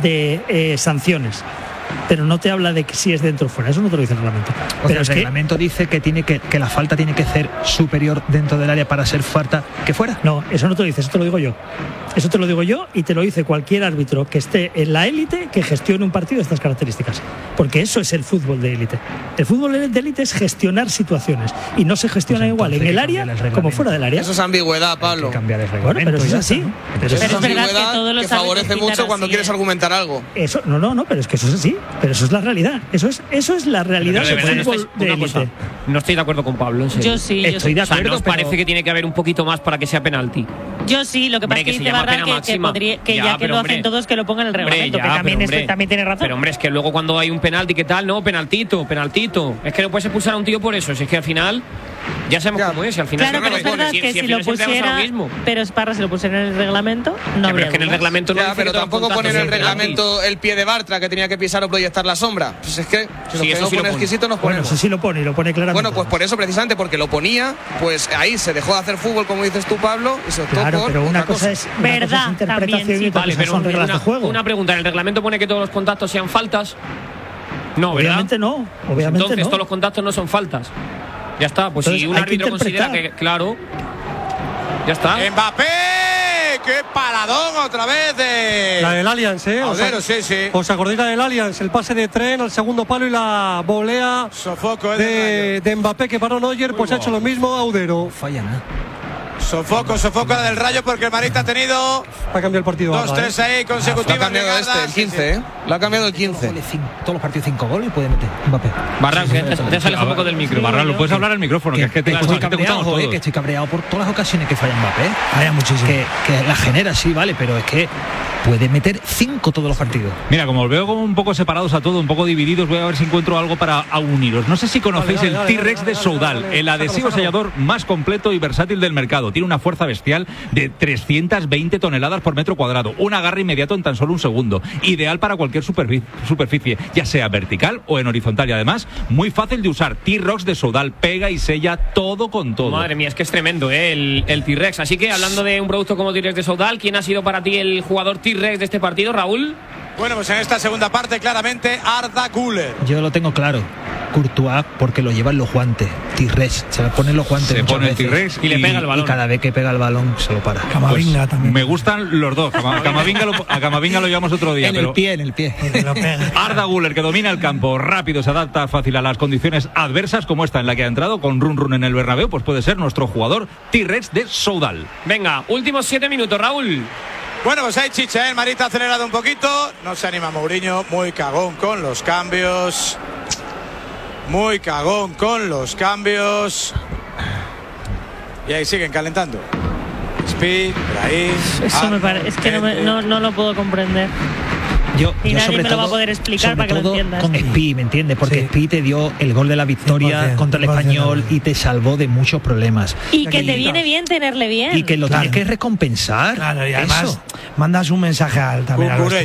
de sanciones, pero no te habla de que si es dentro o fuera. Eso no te lo dice el reglamento. Pero el reglamento dice que la falta tiene que ser superior dentro del área para ser falta que fuera. No, eso no te lo dice, eso te lo digo yo. Eso te lo digo yo y te lo dice cualquier árbitro que esté en la élite que gestione un partido de estas características. Porque eso es el fútbol de élite. El fútbol de élite es gestionar situaciones y no se gestiona igual en el área como fuera del área. Eso es ambigüedad, Pablo. Bueno, pero eso es así. Pero eso es ambigüedad que favorece mucho cuando quieres argumentar algo. Eso, no, pero es que eso es así. Pero eso es la realidad. Eso es la realidad del fútbol de élite. No estoy de acuerdo con Pablo, en serio. Yo sí. Estoy de acuerdo. O sea, ¿nos parece que tiene que haber un poquito más para que sea penalti? Yo sí, lo que pasa es que dice Barra que ya que lo hacen todos, que lo pongan en el reglamento, que también tiene razón. Pero hombre, es que luego cuando hay un penalti, ¿qué tal? No, penaltito. Es que no puedes expulsar a un tío por eso. Si es que al final ya sabemos cómo es. Y al final claro, pero es verdad que si lo pusiera, pero Parra, si lo pusiera en el reglamento, no habría. Pero es que en el reglamento no dice pero tampoco pone en el reglamento el pie de Bartra que tenía que pisar o proyectar la sombra. Pues es que si eso sí pone exquisito nos ponemos. Bueno, eso sí lo pone claramente. Bueno, pues por eso precisamente, porque lo ponía, pues ahí se dejó de hacer fútbol, como dices tú, Pablo, y se optó por pero una cosa es verdad, interpretación y otra cosa son reglas de juego. Una pregunta, ¿en el reglamento pone que todos los contactos sean faltas? No, ¿verdad? Obviamente no. Entonces todos los contactos no son faltas. Ya está, pues si un árbitro considera que, claro, ya está. ¡Mbappé! ¡Qué paradón otra vez de... La del Allianz, ¿eh? Sí. ¿Os acordáis la del Allianz? El pase de Tren al segundo palo y la volea de Mbappé que paró Neuer, pues ha hecho lo mismo Audero. Falla nada. Sofoco la del Rayo porque el Madrid ha tenido... Ha cambiado el partido. 2-3 ahí consecutivas. Lo ha cambiado el 15, Lo ha cambiado el 15. Todos los partidos 5 goles y puede meter Mbappé. Barran, te sales un poco del micro. Barran, lo puedes hablar al micrófono, que es que te escuchamos todos. Que estoy cabreado por todas las ocasiones que falla Mbappé. Vaya muchísimo. Que la genera, sí, vale, pero es que puede meter 5 todos los partidos. Mira, como os veo como un poco separados a todo, un poco divididos, voy a ver si encuentro algo para uniros. No sé si conocéis el T-Rex de Soudal, el adhesivo sellador más completo y versátil del mercado. Tiene una fuerza bestial de 320 toneladas por metro cuadrado, un agarre inmediato en tan solo un segundo, ideal para cualquier superficie, ya sea vertical o en horizontal, y además muy fácil de usar. T-Rex de Soudal, pega y sella todo con todo. Madre mía, es que es tremendo, el T-Rex. Así que hablando de un producto como T-Rex de Soudal, ¿quién ha sido para ti el jugador T-Rex de este partido, Raúl? Bueno, pues en esta segunda parte claramente Arda Güler. Yo lo tengo claro, Courtois, porque lo llevan los guantes. T-Rex, se le ponen los guantes. Se pone el T-Rex y le pega el balón. Y cada vez que pega el balón se lo para. Camavinga pues también. Me gustan los dos. A Camavinga lo llevamos otro día. En el pie. Arda Güler, que domina el campo, rápido, se adapta fácil a las condiciones adversas como esta en la que ha entrado con run en el Bernabéu, pues puede ser nuestro jugador T-Rex de Soudal. Venga, últimos 7 minutos, Raúl. Bueno, pues hay chicha, el Madrid ha acelerado un poquito. No se anima Mourinho, muy cagón con los cambios. Y ahí siguen calentando. Speed, por ahí. Eso me parece, es que no lo puedo comprender. Yo nadie sobre me lo va a poder explicar para que lo entiendas. Con Spi, ¿me entiendes? Porque sí. Spi te dio el gol de la victoria 100%, contra el Español y te salvó de muchos problemas. Y que te viene bien tenerle bien. Y que lo tienes que recompensar. Claro, y además mandas un mensaje también a los